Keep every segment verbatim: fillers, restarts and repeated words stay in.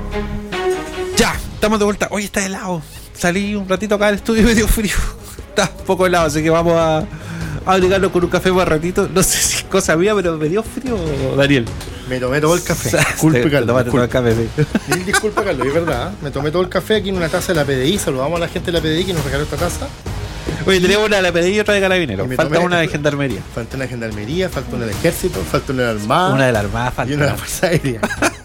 Ya, estamos de vuelta. Hoy está helado. Salí un ratito acá del estudio y me dio frío. Está un poco helado, así que vamos a, a abrigarlo con un café más ratito. No sé si es cosa mía, pero me dio frío, Daniel. Me tomé todo el café. Disculpe, Te, Carlos. Tomate todo el café, sí. Mil disculpas, Carlos, es verdad. Me tomé todo el café aquí en una taza de la P D I. Saludamos a la gente de la P D I que nos regaló esta taza. Oye, tenemos una de la P D I y otra de Carabineros. Falta tomé, una de Gendarmería. Falta una de Gendarmería, falta una del Ejército, falta una de la Armada. Una de la Armada, falta. Y una de la Fuerza Aérea.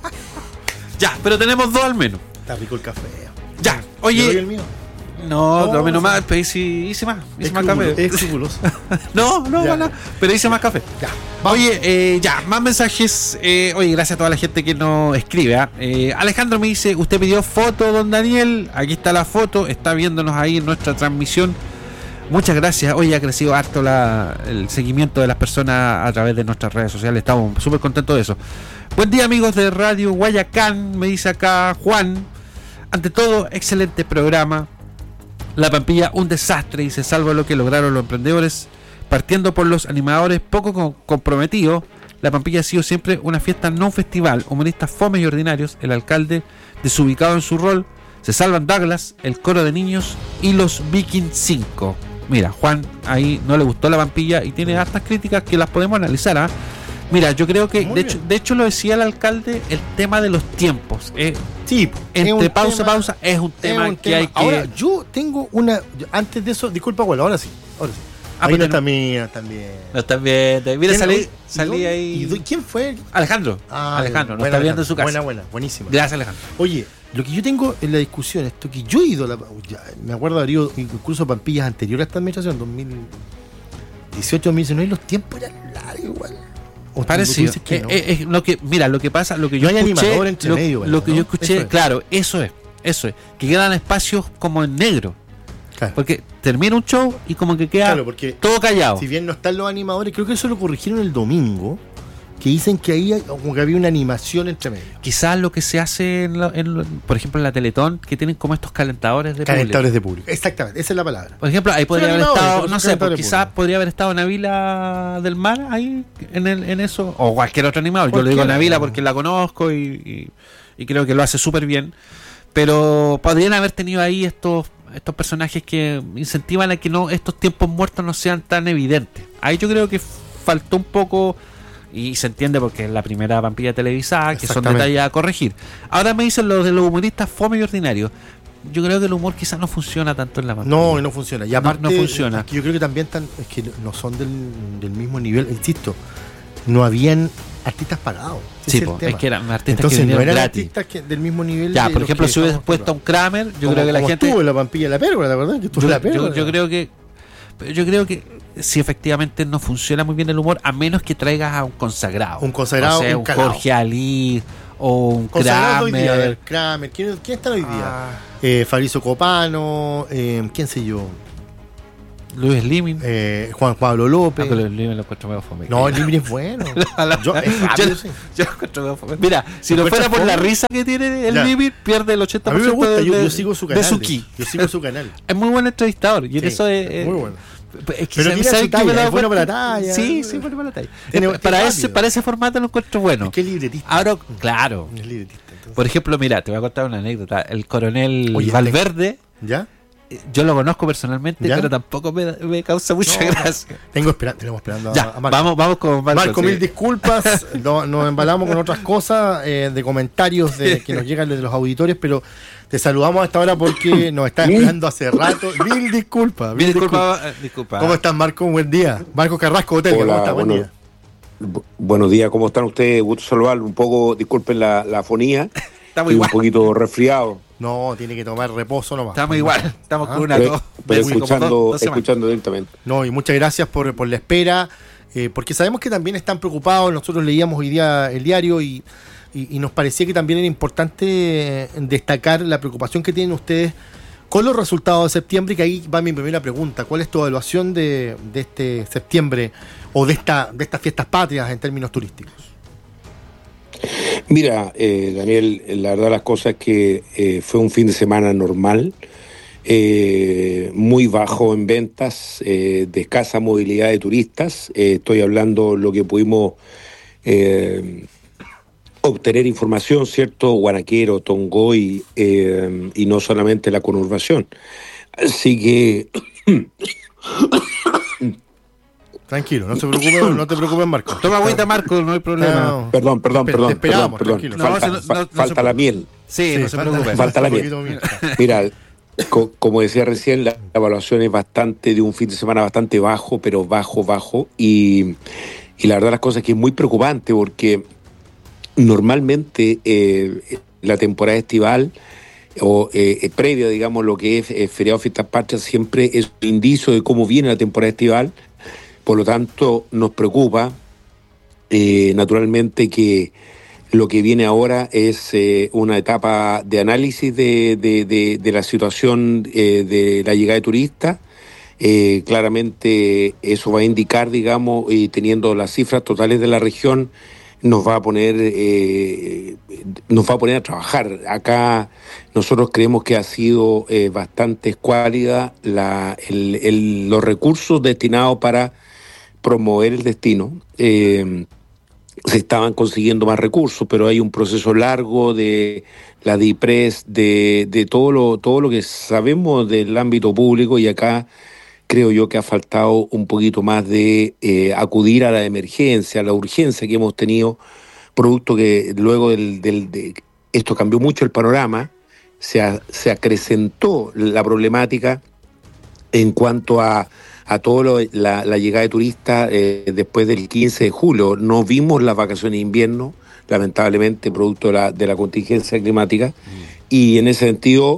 Ya, pero tenemos dos al menos. Está rico el café. Ya, oye. ¿Y el mío? No, No, lo menos sí. más, pero hice, hice más, hice Es más crubulo- café. Es escrupuloso. No, no, Ya. no, pero hice más café. Ya, vamos. Oye, eh, ya, más mensajes. Eh, oye, gracias a toda la gente que nos escribe. ¿ah? Eh, Alejandro me dice, usted pidió foto, don Daniel. Aquí está la foto, está viéndonos ahí en nuestra transmisión. Muchas gracias. Hoy ha crecido harto la, el seguimiento de las personas a través de nuestras redes sociales. Estamos súper contentos de eso. Buen día, amigos de Radio Guayacán, me dice acá Juan. Ante todo, excelente programa. La Pampilla, un desastre, y se salva lo que lograron los emprendedores. Partiendo por los animadores poco co- comprometidos, La Pampilla ha sido siempre una fiesta no festival. Humoristas fomes y ordinarios, el alcalde desubicado en su rol. Se salvan Douglas, el coro de niños y los Viking cinco. Mira, Juan ahí no le gustó La Pampilla y tiene hartas críticas que las podemos analizar. ¿eh? Mira, yo creo que, de hecho, de hecho lo decía el alcalde, el tema de los tiempos. Eh, Sí, entre pausa y pausa es un tema es un que tema. hay que... Ahora, yo tengo una. yo- Antes de eso, disculpa, abuelo, ahora sí. Ahora sí. Ah, Ahí pues no tenemos- está mía también. No, está bien. Mira, ¿Quién- salí, y salí dónde- ahí... ¿Y dó- quién fue? Alejandro. Ah, Alejandro, nos buena, está viendo en su casa. Buena, buena, buenísima. Gracias, Alejandro. Oye, lo que yo tengo en la discusión, esto que yo he ido, a la, ya, me acuerdo de haber ido incluso a Pampillas anteriores a esta administración, dos mil dieciocho, dos mil diecinueve, y los tiempos eran largos igual. O tú- Parecido. tú dices que Eh, no. eh, eh, lo que, mira, lo que pasa, lo que yo No hay escuché, animador entre lo, medio, lo que ¿no? yo escuché, Eso es. claro, eso es, eso es, que quedan espacios como en negro, Claro. porque termina un show y como que queda Claro, porque todo callado. si bien no están los animadores, creo que eso lo corrigieron el domingo, que dicen que ahí hay- como que había una animación entre medio. Quizás lo que se hace, en lo- en lo- por ejemplo, en la Teletón, que tienen como estos calentadores de Calentadores público. de público. Exactamente, esa es la palabra. Por ejemplo, ahí podría Son haber animadores, estado, pero no son sé, pues, calentadores de quizás público. podría haber estado Navila del Mar ahí en, el, en eso, o cualquier otro animador. Yo le digo Cualquiera. Navila porque la conozco y, y, y creo que lo hace súper bien. Pero podrían haber tenido ahí estos estos personajes que incentivan a que no estos tiempos muertos no sean tan evidentes. Ahí yo creo que faltó un poco, y se entiende porque es la primera Pampilla televisada, que son Exactamente. detalles a corregir. Ahora me dicen lo de los humoristas fome y ordinarios. Yo creo que el humor quizás no funciona tanto en la Pampilla. No, no funciona. Y No- aparte, no funciona. es que yo creo que también están, es que no son del, del mismo nivel, insisto, no habían artistas pagados. Sí, Ese po, el tema. es que eran artistas Entonces que no vinieron eran gratis. artistas que, del mismo nivel. Ya, de por los ejemplo, que si hubieses estamos puesto a un Kramer, yo Como- creo que la como gente... estuvo en la Pampilla de la Pérgola, ¿te acordás? Que estuvo Yo, en la yo- Pérgola. yo creo que yo creo que si efectivamente no funciona muy bien el humor, a menos que traigas a un consagrado. Un consagrado, o sea, un un calao. Jorge Ali o un Consagrados hoy día, a ver, Kramer. Kramer. ¿Quién, quién está hoy día? Ah, Eh, Fabrizio Copano, eh, quién sé yo, Luis Limin. eh, Juan Pablo Ah, López. pero el Limin lo encuentro medio fome. No, el Libre es bueno. Yo, es yo, rápido, sí. yo lo encuentro medio fome. Mira, si ¿Lo no fuera encuentras por la fome? risa que tiene el Ya. Limin, pierde el ochenta A por mí me ciento gusta, de, yo, de- yo sigo su de canal. su de- ki. Yo sigo su canal. Es muy buen entrevistador y en Sí, eso es, es- muy bueno. Es que Pero se- tira ¿sabes su qué me he talla, dado es bueno cuenta? para la talla. Sí, sí, bueno para la talla. Tiene- Eh, tiene para, rápido. ese, para ese formato lo encuentro bueno. Es que es libretista. Ahora, claro. Es libretista. entonces. Por ejemplo, mira, te voy a contar una anécdota. El coronel Oye, Valverde, ¿Ya? eh, yo lo conozco personalmente, ¿Ya? pero tampoco me, da- me causa mucha No, gracia. Tengo esperando, tenemos esperando Ya, a, a Marco. vamos, vamos con Marco. Marco, sí. mil disculpas. no- nos embalamos con otras cosas eh, de comentarios de, que nos llegan de los auditores, pero te saludamos a esta hora porque nos estás esperando hace rato. Mil disculpas. Mil Mil disculpa, eh, disculpa. ¿Cómo estás, Marco? Un buen día. Marco Carrasco, Hotel. ¿Cómo Hola, estás? Buen bueno, día. bu- buenos días, ¿cómo están ustedes? Gusto saludar, un poco, disculpen la, la fonía, Estamos estoy un igual. poquito resfriado, No, tiene que tomar reposo nomás. Estamos igual. Estamos Ah, con una pero, tos. pero de como escuchando, dos- dos semanas. escuchando directamente. No, y muchas gracias por, por la espera, eh, porque sabemos que también están preocupados. Nosotros leíamos hoy día el diario y, y, y nos parecía que también era importante eh, destacar la preocupación que tienen ustedes con los resultados de septiembre, y que ahí va mi primera pregunta. ¿Cuál es tu evaluación de, de este septiembre o de, esta, de estas fiestas patrias en términos turísticos? Mira, eh, Daniel, la verdad las cosas es que eh, fue un fin de semana normal, eh, muy bajo en ventas, eh, de escasa movilidad de turistas. Eh, estoy hablando lo que pudimos eh, obtener información, ¿cierto? Guanaquero, Tongoy, eh, y no solamente la conurbación. Así que... Tranquilo, no se preocupe, no te preocupes, Marco. Toma agüita, Marco, no hay problema. No. Perdón, perdón, Te perdón. esperábamos, perdón, tranquilo. perdón. Falta, No, no, fa- no, no falta se- la miel. Sí, Sí, no se falta- preocupe. Falta la un miel. poquito miel. Mira, co- como decía recién, la evaluación es bastante, de un fin de semana bastante bajo, pero bajo, bajo. Y, y la verdad las cosas es que es muy preocupante porque normalmente eh, la temporada estival o eh, previo, digamos, lo que es eh, feriado, fiestas patrias, siempre es un indicio de cómo viene la temporada estival. Por lo tanto, nos preocupa eh, naturalmente que lo que viene ahora es eh, una etapa de análisis de, de, de, de la situación eh, de la llegada de turistas. Eh, claramente eso va a indicar, digamos, y teniendo las cifras totales de la región, nos va a poner eh, nos va a poner a trabajar. Acá nosotros creemos que ha sido eh, bastante escuálida la, el, el, los recursos destinados para promover el destino. Eh, se estaban consiguiendo más recursos, pero hay un proceso largo de la DIPRES, de, de todo lo, todo lo que sabemos del ámbito público, y acá creo yo que ha faltado un poquito más de eh, acudir a la emergencia, a la urgencia que hemos tenido, producto que luego del, del de, esto cambió mucho el panorama, se, a, se acrecentó la problemática en cuanto a a toda la, la llegada de turistas eh, después del quince de julio. No vimos las vacaciones de invierno, lamentablemente, producto de la, de la contingencia climática, mm. y en ese sentido,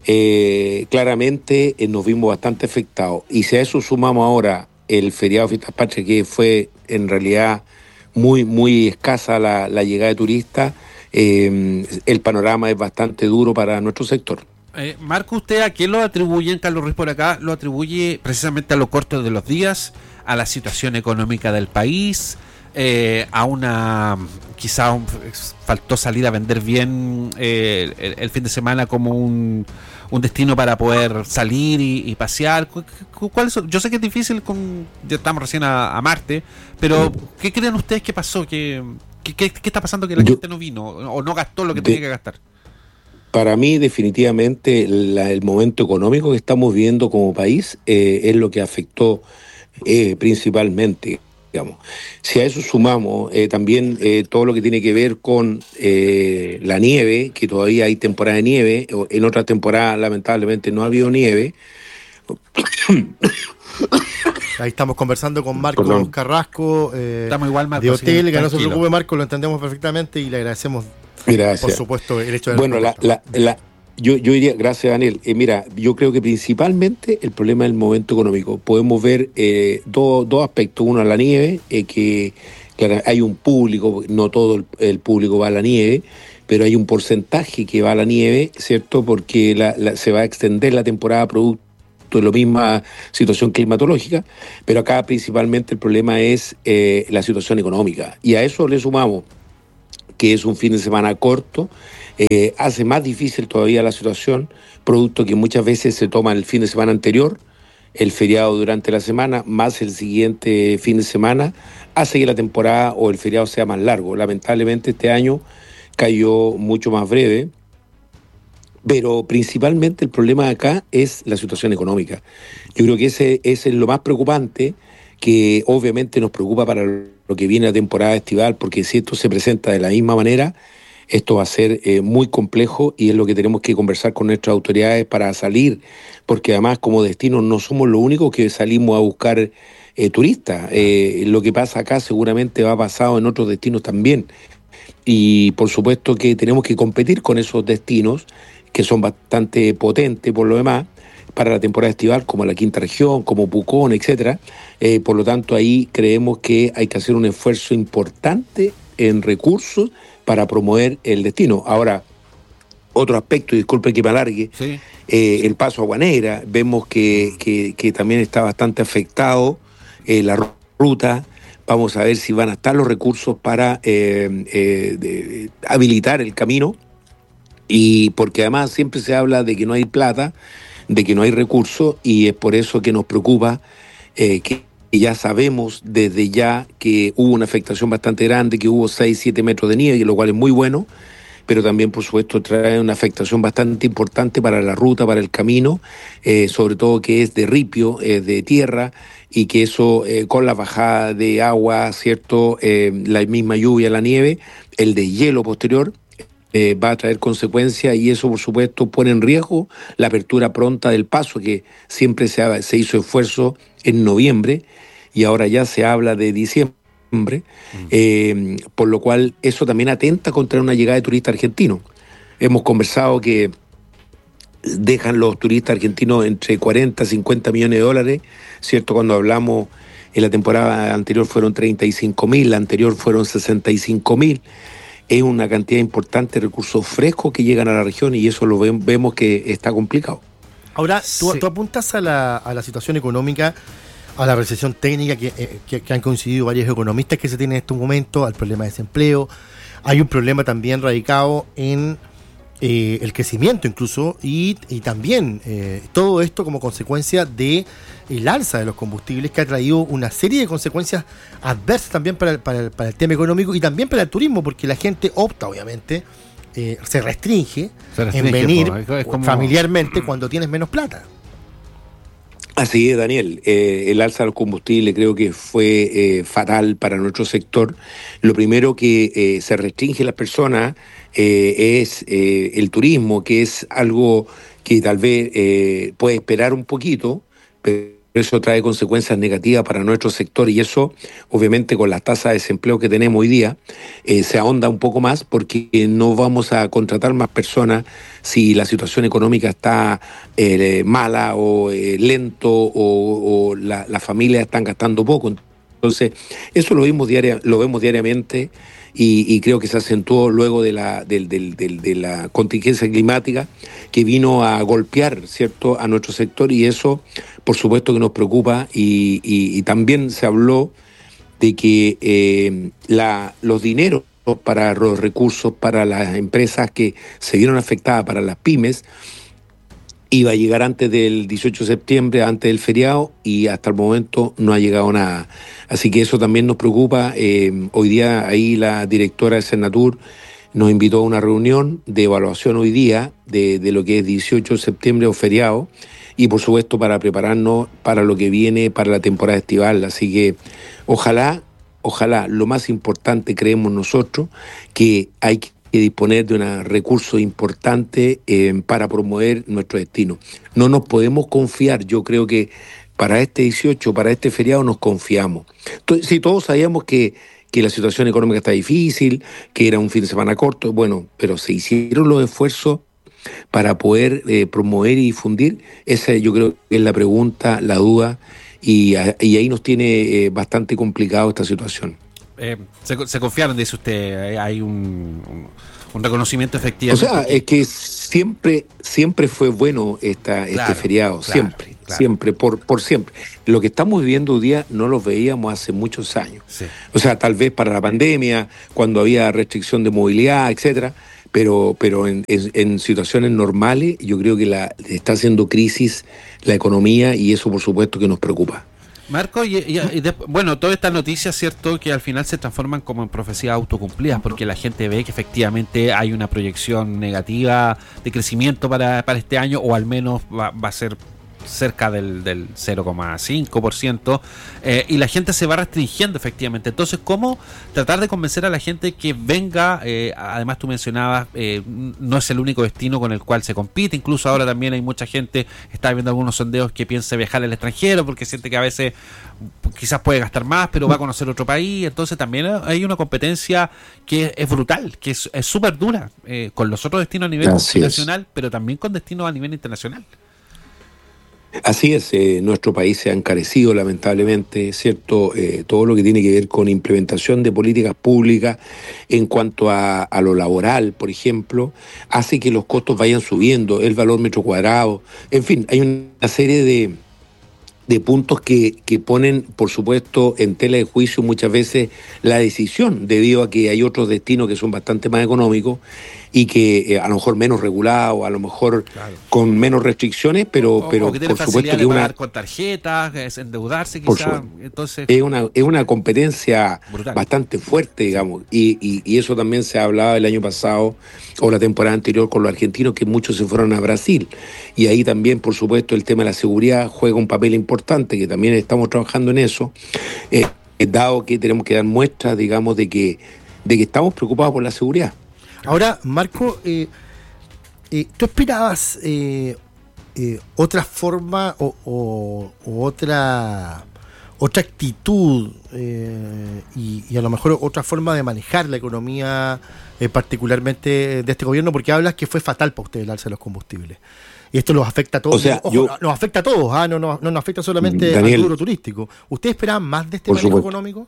eh, claramente eh, nos vimos bastante afectados. Y si a eso sumamos ahora el feriado Fiestas Patrias, que fue en realidad muy, muy escasa la, la llegada de turistas, eh, el panorama es bastante duro para nuestro sector. Eh, Marco, ¿usted a qué lo atribuye, Carlos Ruiz por acá? ¿Lo atribuye precisamente a lo corto de los días, a la situación económica del país, eh, a una, quizá un, faltó salir a vender bien eh, el, el fin de semana como un, un destino para poder salir y, y pasear? ¿Cuáles son? Yo sé que es difícil, con, ya estamos recién a, a Marte, pero ¿qué creen ustedes que pasó? ¿Qué, qué, qué, qué está pasando que la Yo, gente no vino o no gastó lo que de... tenía que gastar? Para mí, definitivamente, la, el momento económico que estamos viviendo como país eh, es lo que afectó eh, principalmente, digamos. Si a eso sumamos eh, también eh, todo lo que tiene que ver con eh, la nieve, que todavía hay temporada de nieve, en otras temporadas lamentablemente no ha habido nieve. Ahí estamos conversando con Marcos Perdón. Carrasco, eh, estamos igual, Marco, de Hotel, sí, que no se preocupe, Marco, lo entendemos perfectamente y le agradecemos. Gracias. Por supuesto, el hecho de... Bueno, la, la, la, yo, yo diría, gracias Daniel, eh, mira, yo creo que principalmente el problema es el momento económico. Podemos ver eh, dos, dos aspectos. Uno, la nieve, eh, que claro, hay un público, no todo el, el público va a la nieve, pero hay un porcentaje que va a la nieve, ¿cierto? Porque la, la, se va a extender la temporada producto de la misma situación climatológica, pero acá principalmente el problema es eh, la situación económica. Y a eso le sumamos que es un fin de semana corto, eh, hace más difícil todavía la situación, producto que muchas veces se toma el fin de semana anterior, el feriado durante la semana, más el siguiente fin de semana, hace que la temporada o el feriado sea más largo. Lamentablemente este año cayó mucho más breve, pero principalmente el problema de acá es la situación económica. Yo creo que ese, ese es lo más preocupante, que obviamente nos preocupa para lo que viene la temporada estival, porque si esto se presenta de la misma manera, esto va a ser eh, muy complejo y es lo que tenemos que conversar con nuestras autoridades para salir, porque además como destino no somos los únicos que salimos a buscar eh, turistas. Eh, lo que pasa acá seguramente va pasado en otros destinos también, y por supuesto que tenemos que competir con esos destinos que son bastante potentes por lo demás, para la temporada estival, como la Quinta Región, como Pucón, etcétera. Eh, por lo tanto, ahí creemos que hay que hacer un esfuerzo importante en recursos para promover el destino. Ahora, otro aspecto, y disculpe que me alargue, sí. eh, el paso a Guanegra, vemos que, que, que también está bastante afectado eh, la ruta. Vamos a ver si van a estar los recursos para eh, eh, de, habilitar el camino, y porque además siempre se habla de que no hay plata, de que no hay recursos, y es por eso que nos preocupa eh, que ya sabemos desde ya que hubo una afectación bastante grande, que hubo seis, siete metros de nieve, lo cual es muy bueno, pero también, por supuesto, trae una afectación bastante importante para la ruta, para el camino, eh, sobre todo que es de ripio, es de tierra, y que eso, eh, con la bajada de agua, ¿cierto?, eh, la misma lluvia, la nieve, el deshielo posterior, eh, va a traer consecuencias, y eso, por supuesto, pone en riesgo la apertura pronta del paso, que siempre se, ha, se hizo esfuerzo en noviembre, y ahora ya se habla de diciembre. Mm. Eh, por lo cual eso también atenta contra una llegada de turistas argentinos. Hemos conversado que dejan los turistas argentinos entre cuarenta, cincuenta millones de dólares, ¿cierto? Cuando hablamos en la temporada anterior fueron treinta y cinco mil, la anterior fueron sesenta y cinco mil. Es una cantidad importante de recursos frescos que llegan a la región, y eso lo ve, vemos que está complicado. Ahora, tú, Sí. tú apuntas a la, a la situación económica, a la recesión técnica que, eh, que, que han coincidido varios economistas que se tienen en estos momentos, al problema de desempleo. Hay un problema también radicado en eh, el crecimiento incluso, y, y también eh, todo esto como consecuencia de el alza de los combustibles, que ha traído una serie de consecuencias adversas también para el, para el, para el tema económico y también para el turismo, porque la gente opta, obviamente, eh, se restringe, Se restringe, en venir po, es como- familiarmente cuando tienes menos plata. Así es, Daniel. Eh, el alza de los combustibles creo que fue eh, fatal para nuestro sector. Lo primero que eh, se restringe a las personas eh, es eh, el turismo, que es algo que tal vez eh, puede esperar un poquito, pero eso trae consecuencias negativas para nuestro sector, y eso, obviamente, con las tasas de desempleo que tenemos hoy día, eh, se ahonda un poco más, porque no vamos a contratar más personas si la situación económica está eh, mala o eh, lento, o, o la, las familias están gastando poco. Entonces, eso lo vemos, diaria, lo vemos diariamente, y, y creo que se acentuó luego de la, del, del, del, de la contingencia climática, que vino a golpear, ¿cierto?, a nuestro sector, y eso, por supuesto, que nos preocupa. Y, y, y también se habló de que eh, la, los dineros para los recursos para las empresas que se vieron afectadas, para las pymes, iba a llegar antes del dieciocho de septiembre, antes del feriado, y hasta el momento no ha llegado nada. Así que eso también nos preocupa. Eh, hoy día ahí la directora de Senatur nos invitó a una reunión de evaluación hoy día de, de lo que es dieciocho de septiembre o feriado, y por supuesto para prepararnos para lo que viene para la temporada estival. Así que ojalá, ojalá, lo más importante, creemos nosotros, que hay que que disponer de un recurso importante eh, para promover nuestro destino. No nos podemos confiar. Yo creo que para este dieciocho, para este feriado, nos confiamos. Entonces, sí, todos sabíamos que, que la situación económica está difícil, que era un fin de semana corto, bueno, pero se hicieron los esfuerzos para poder eh, promover y difundir. Esa yo creo que es la pregunta, la duda, y, y ahí nos tiene eh, bastante complicado esta situación. Eh, se, se confiaron, dice usted, hay un, un, un reconocimiento efectivo. O sea, es que siempre siempre fue bueno esta, claro, este feriado, claro, siempre, claro. siempre, por, por siempre. Lo que estamos viviendo hoy día no lo veíamos hace muchos años. Sí. O sea, tal vez para la pandemia, cuando había restricción de movilidad, etcétera, pero, pero en, en, en situaciones normales yo creo que la, está haciendo crisis la economía, y eso por supuesto que nos preocupa. Marco, y, y, y de, bueno, todas estas noticias, cierto, que al final se transforman como en profecías autocumplidas, porque la gente ve que efectivamente hay una proyección negativa de crecimiento para, para este año, o al menos va, va a ser cerca del, del cero coma cinco por ciento, eh, y la gente se va restringiendo efectivamente. Entonces, ¿cómo tratar de convencer a la gente que venga? Eh, además, tú mencionabas, eh, no es el único destino con el cual se compite, incluso ahora también hay mucha gente, está viendo algunos sondeos, que piensa viajar al extranjero porque siente que a veces quizás puede gastar más, pero va a conocer otro país. Entonces también hay una competencia que es brutal, que es súper dura, eh, con los otros destinos a nivel Así nacional, es. pero también con destinos a nivel internacional. Así es, eh, nuestro país se ha encarecido lamentablemente, ¿cierto? Eh, todo lo que tiene que ver con implementación de políticas públicas en cuanto a, a lo laboral, por ejemplo, hace que los costos vayan subiendo, el valor metro cuadrado, en fin, hay una serie de, de puntos que, que ponen, por supuesto, en tela de juicio muchas veces la decisión, debido a que hay otros destinos que son bastante más económicos, y que eh, a lo mejor menos regulado, a lo mejor claro. con menos restricciones, pero, o, pero o que por supuesto que una con tarjetas, es endeudarse quizás, entonces es una es una competencia brutal, bastante fuerte, digamos, y, y, y eso también se hablaba el año pasado o la temporada anterior con los argentinos, que muchos se fueron a Brasil, y ahí también por supuesto el tema de la seguridad juega un papel importante, que también estamos trabajando en eso, eh, dado que tenemos que dar muestras, digamos, de que de que estamos preocupados por la seguridad. Ahora, Marco, eh, eh, ¿tú esperabas eh, eh, otra forma o, o, o otra otra actitud eh, y, y a lo mejor otra forma de manejar la economía, eh, particularmente de este gobierno? Porque hablas que fue fatal para ustedes el alza de los combustibles. Y esto los afecta a todos. O sea, Ojo, yo, nos afecta a todos, ¿ah? no, no, no nos afecta solamente Daniel, al rubro turístico. ¿Ustedes esperaban más de este manejo supuesto. económico?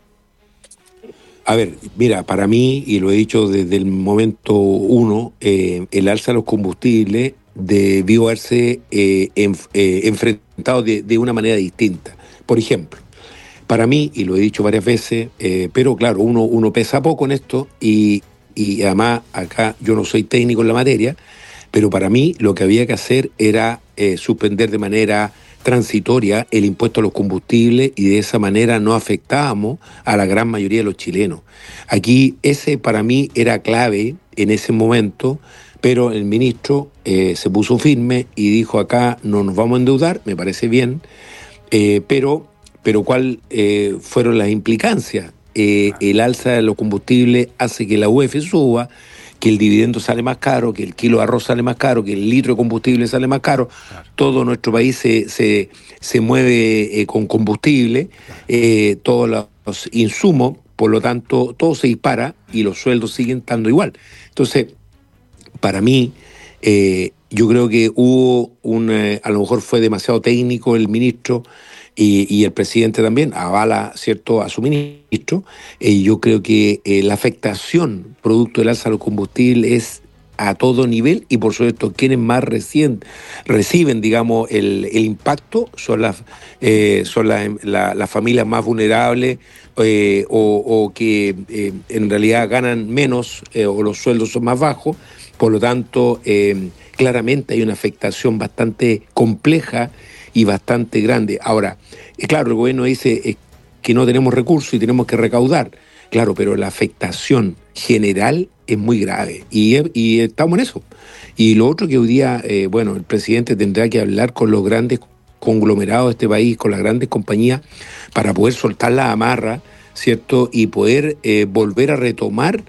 A ver, mira, para mí, y lo he dicho desde el momento uno, eh, el alza de los combustibles debió haberse eh, enf- eh, enfrentado de, de una manera distinta. Por ejemplo, para mí, y lo he dicho varias veces, eh, pero claro, uno, uno pesa poco en esto y, y además acá yo no soy técnico en la materia, pero para mí lo que había que hacer era eh, suspender de manera transitoria el impuesto a los combustibles y de esa manera no afectábamos a la gran mayoría de los chilenos. Aquí ese para mí era clave en ese momento, pero el ministro eh, se puso firme y dijo acá no nos vamos a endeudar, me parece bien, eh, pero, pero ¿cuáles eh, fueron las implicancias? Eh, el alza de los combustibles hace que la U E F suba, que el dividendo sale más caro, que el kilo de arroz sale más caro, que el litro de combustible sale más caro. Claro. Todo nuestro país se, se, se mueve eh, con combustible, claro. eh, todos los insumos, por lo tanto, todo se dispara y los sueldos siguen estando igual. Entonces, para mí, eh, yo creo que hubo un, eh, a lo mejor fue demasiado técnico el ministro, Y, y el presidente también avala, ¿cierto?, a su ministro. Eh, yo creo que eh, la afectación producto del alza de los combustibles es a todo nivel y por supuesto quienes más recién reciben, digamos, el, el impacto son las eh, son las la, la familias más vulnerables eh, o, o que eh, en realidad ganan menos eh, o los sueldos son más bajos. Por lo tanto, eh, claramente hay una afectación bastante compleja y bastante grande. Ahora, eh, claro, el gobierno dice eh, que no tenemos recursos y tenemos que recaudar. Claro, pero la afectación general es muy grave y, y estamos en eso. Y lo otro que hoy día, eh, bueno, el presidente tendrá que hablar con los grandes conglomerados de este país, con las grandes compañías, para poder soltar la amarra, ¿cierto? Y poder eh, volver a retomar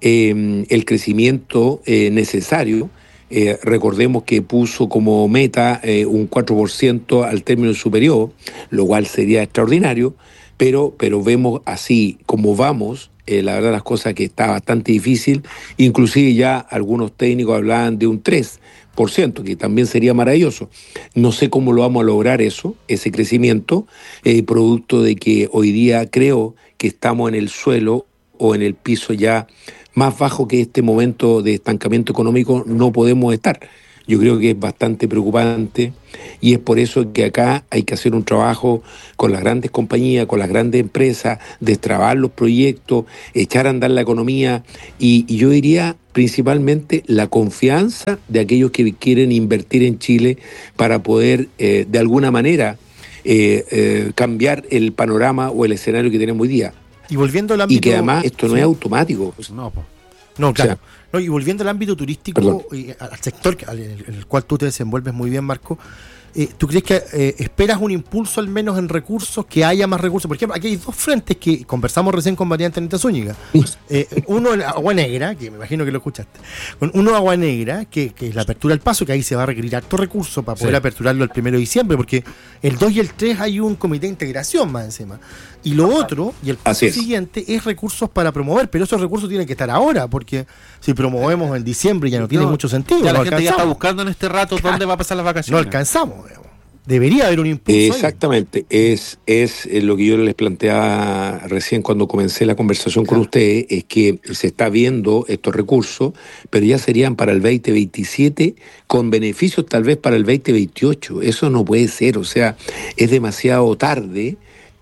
eh, el crecimiento eh, necesario. Eh, recordemos que puso como meta eh, un cuatro por ciento al término superior, lo cual sería extraordinario, pero, pero vemos así como vamos, eh, la verdad las cosas que está bastante difícil, inclusive ya algunos técnicos hablaban de un tres por ciento, que también sería maravilloso. No sé cómo lo vamos a lograr eso, ese crecimiento, eh, producto de que hoy día creo que estamos en el suelo o en el piso ya más bajo que este momento de estancamiento económico no podemos estar. Yo creo que es bastante preocupante y es por eso que acá hay que hacer un trabajo con las grandes compañías, con las grandes empresas, destrabar los proyectos, echar a andar la economía y, y yo diría principalmente la confianza de aquellos que quieren invertir en Chile para poder eh, de alguna manera eh, eh, cambiar el panorama o el escenario que tenemos hoy día. Y volviendo al ámbito... Y que además esto no sí. es automático. No, no claro. O sea, no, y volviendo al ámbito turístico, y al sector en el, en el cual tú te desenvuelves muy bien, Marco, eh, ¿tú crees que eh, esperas un impulso al menos en recursos, que haya más recursos? Por ejemplo, aquí hay dos frentes que conversamos recién con María Antonieta Zúñiga. Eh, uno en Agua Negra, que me imagino que lo escuchaste. Uno Agua Negra, que, que es la apertura del paso, que ahí se va a requerir harto recurso para poder sí. aperturarlo el primero de diciembre, porque el dos y el tres hay un comité de integración más encima. Y lo otro, y el paso siguiente, es recursos para promover, pero esos recursos tienen que estar ahora, porque si promovemos en diciembre ya no tiene no, mucho sentido. Ya no la gente ya está buscando en este rato dónde va a pasar las vacaciones. No alcanzamos, digamos. Debería haber un impulso. Exactamente, es, es lo que yo les planteaba recién cuando comencé la conversación claro. con ustedes, es que se está viendo estos recursos, pero ya serían para el veinte veintisiete, con beneficios tal vez para el veinte veintiocho. Eso no puede ser, o sea, es demasiado tarde.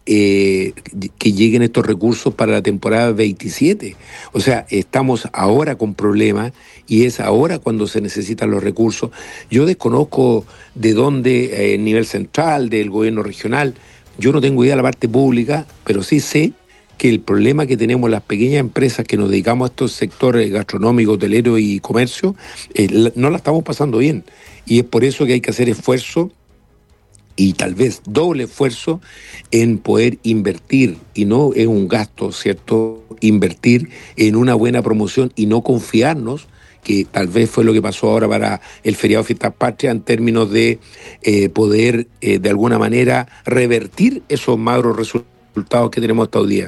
eh, que lleguen estos recursos para la temporada veintisiete. O sea, estamos ahora con problemas y es ahora cuando se necesitan los recursos. Yo desconozco de dónde, eh, nivel central, del gobierno regional, yo no tengo idea de la parte pública, pero sí sé que el problema que tenemos las pequeñas empresas que nos dedicamos a estos sectores gastronómicos, hoteleros y comercio, eh, no la estamos pasando bien. Y es por eso que hay que hacer esfuerzo y tal vez doble esfuerzo en poder invertir, y no es un gasto, ¿cierto? Invertir en una buena promoción y no confiarnos, que tal vez fue lo que pasó ahora para el feriado de Fiestas Patrias, en términos de eh, poder eh, de alguna manera revertir esos magros resultados que tenemos hasta hoy día.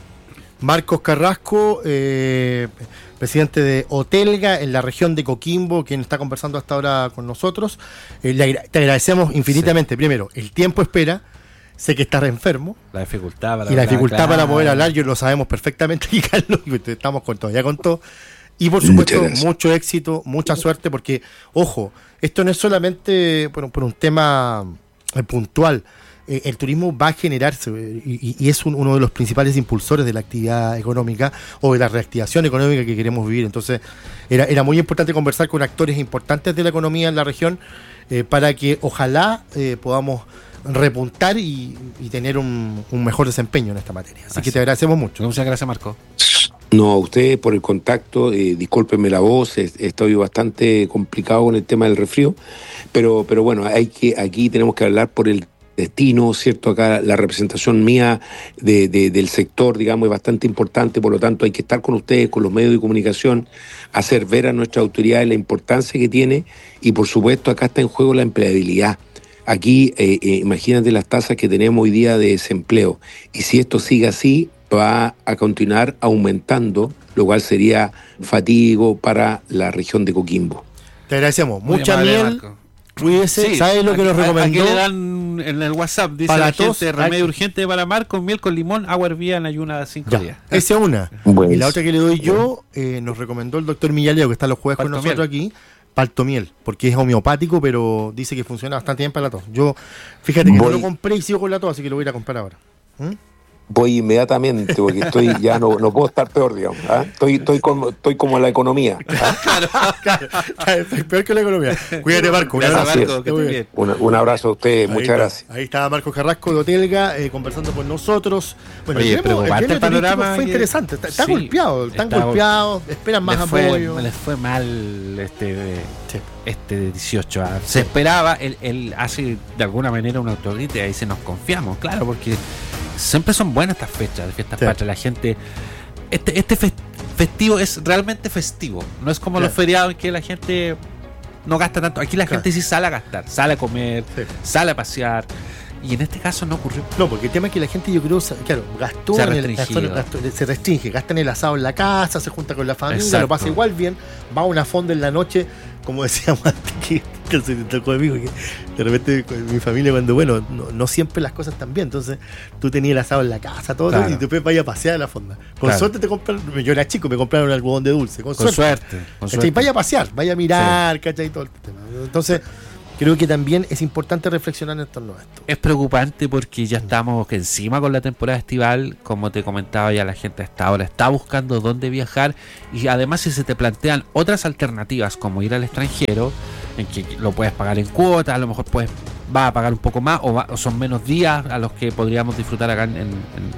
Marcos Carrasco, eh, presidente de Otelga en la región de Coquimbo, quien está conversando hasta ahora con nosotros. Eh, le agra- te agradecemos infinitamente. Sí. Primero, el tiempo espera. Sé que estás enfermo. La dificultad para Y la hablar, dificultad claro. para poder hablar, yo lo sabemos perfectamente, y Carlos, estamos con todo, ya con todo. Y por supuesto, mucho éxito, mucha suerte, porque, ojo, esto no es solamente por, por un tema eh, puntual. Eh, el turismo va a generarse eh, y, y es un, uno de los principales impulsores de la actividad económica o de la reactivación económica que queremos vivir. Entonces, era, era muy importante conversar con actores importantes de la economía en la región eh, para que ojalá eh, podamos repuntar y, y tener un, un mejor desempeño en esta materia. Así, Así que te agradecemos mucho. Muchas gracias, Marco. No, a ustedes por el contacto, eh, discúlpenme la voz, es, estoy bastante complicado con el tema del resfrío, pero, pero bueno, hay que, aquí tenemos que hablar por el destino, ¿cierto? Acá la representación mía de, de, del sector, digamos, es bastante importante, por lo tanto hay que estar con ustedes, con los medios de comunicación, hacer ver a nuestras autoridades la importancia que tiene, y por supuesto acá está en juego la empleabilidad. Aquí, eh, eh, imagínate las tasas que tenemos hoy día de desempleo, y si esto sigue así, va a continuar aumentando, lo cual sería fatídico para la región de Coquimbo. Te agradecemos. Muy Mucha amable, miel. Marco. Cuídese. Sí, ¿Sabes lo que aquí, nos recomendó? Aquí le dan en el WhatsApp, dice Para la tos, gente, remedio aquí. urgente para mar con miel con limón, agua hervida en ayuna de cinco Ya, días. esa es una. Bueno. Y la otra que le doy yo, eh, nos recomendó el doctor Millaleo, que está los jueves con Paltomiel. nosotros aquí, paltomiel, porque es homeopático, pero dice que funciona bastante bien para la tos. Yo, fíjate que Voy. no lo compré y sigo con la tos, así que lo voy a ir a comprar ahora. ¿Mm? Voy inmediatamente porque estoy ya no, no puedo estar peor, digamos. ¿ah? Estoy, estoy, como, estoy como la economía. ¿ah? Claro, claro, es peor que la economía. Cuídate, Marco. Un Gracias, abrazo. Marco, que estés bien. Un, un abrazo a ustedes, Ahí muchas está, gracias. Ahí está Marcos Carrasco de Otelga eh, conversando con nosotros. Bueno, Oye, el gremio- preocupante el gremio el panorama turístico fue y- interesante. Está, está sí, golpeado, están está- golpeados, esperan más les fue, apoyo. les fue mal este, Sí. este dieciocho. ah. Se esperaba, él, él hace de alguna manera una autocrítica y dice nos confiamos, claro, porque siempre son buenas estas fechas, de fiestas Sí. patrias. La gente, este, este fes- festivo es realmente festivo, no es como Claro. los feriados en que la gente no gasta tanto. Aquí la Claro. gente sí sale a gastar, sale a comer, Sí. sale a pasear, y en este caso no ocurrió. No, porque el tema es que la gente, yo creo, sa- claro, gastó, Se ha en el, restringido. gastó- gastó- se restringe, gasta en el asado en la casa, se junta con la familia, Exacto. lo pasa igual bien, va a una fonda en la noche, como decíamos antes, que, que se te tocó conmigo, que de repente con mi familia, cuando, bueno, no, no siempre las cosas están bien, entonces tú tenías el asado en la casa, todo, Claro. y después vayas a pasear a la fonda. Con Claro. suerte te compran, yo era chico, me compraron algodón de dulce, con, Con suerte. suerte, con ¿Cachai? suerte. Vaya a pasear, vaya a mirar, ¿cachai? Todo el tema. Entonces, creo que también es importante reflexionar en torno a esto. Es preocupante porque ya estamos encima con la temporada estival, como te comentaba, ya la gente hasta ahora está buscando dónde viajar, y además si se te plantean otras alternativas como ir al extranjero, en que lo puedes pagar en cuotas, a lo mejor puedes vas a pagar un poco más o, va- o son menos días a los que podríamos disfrutar acá en, en-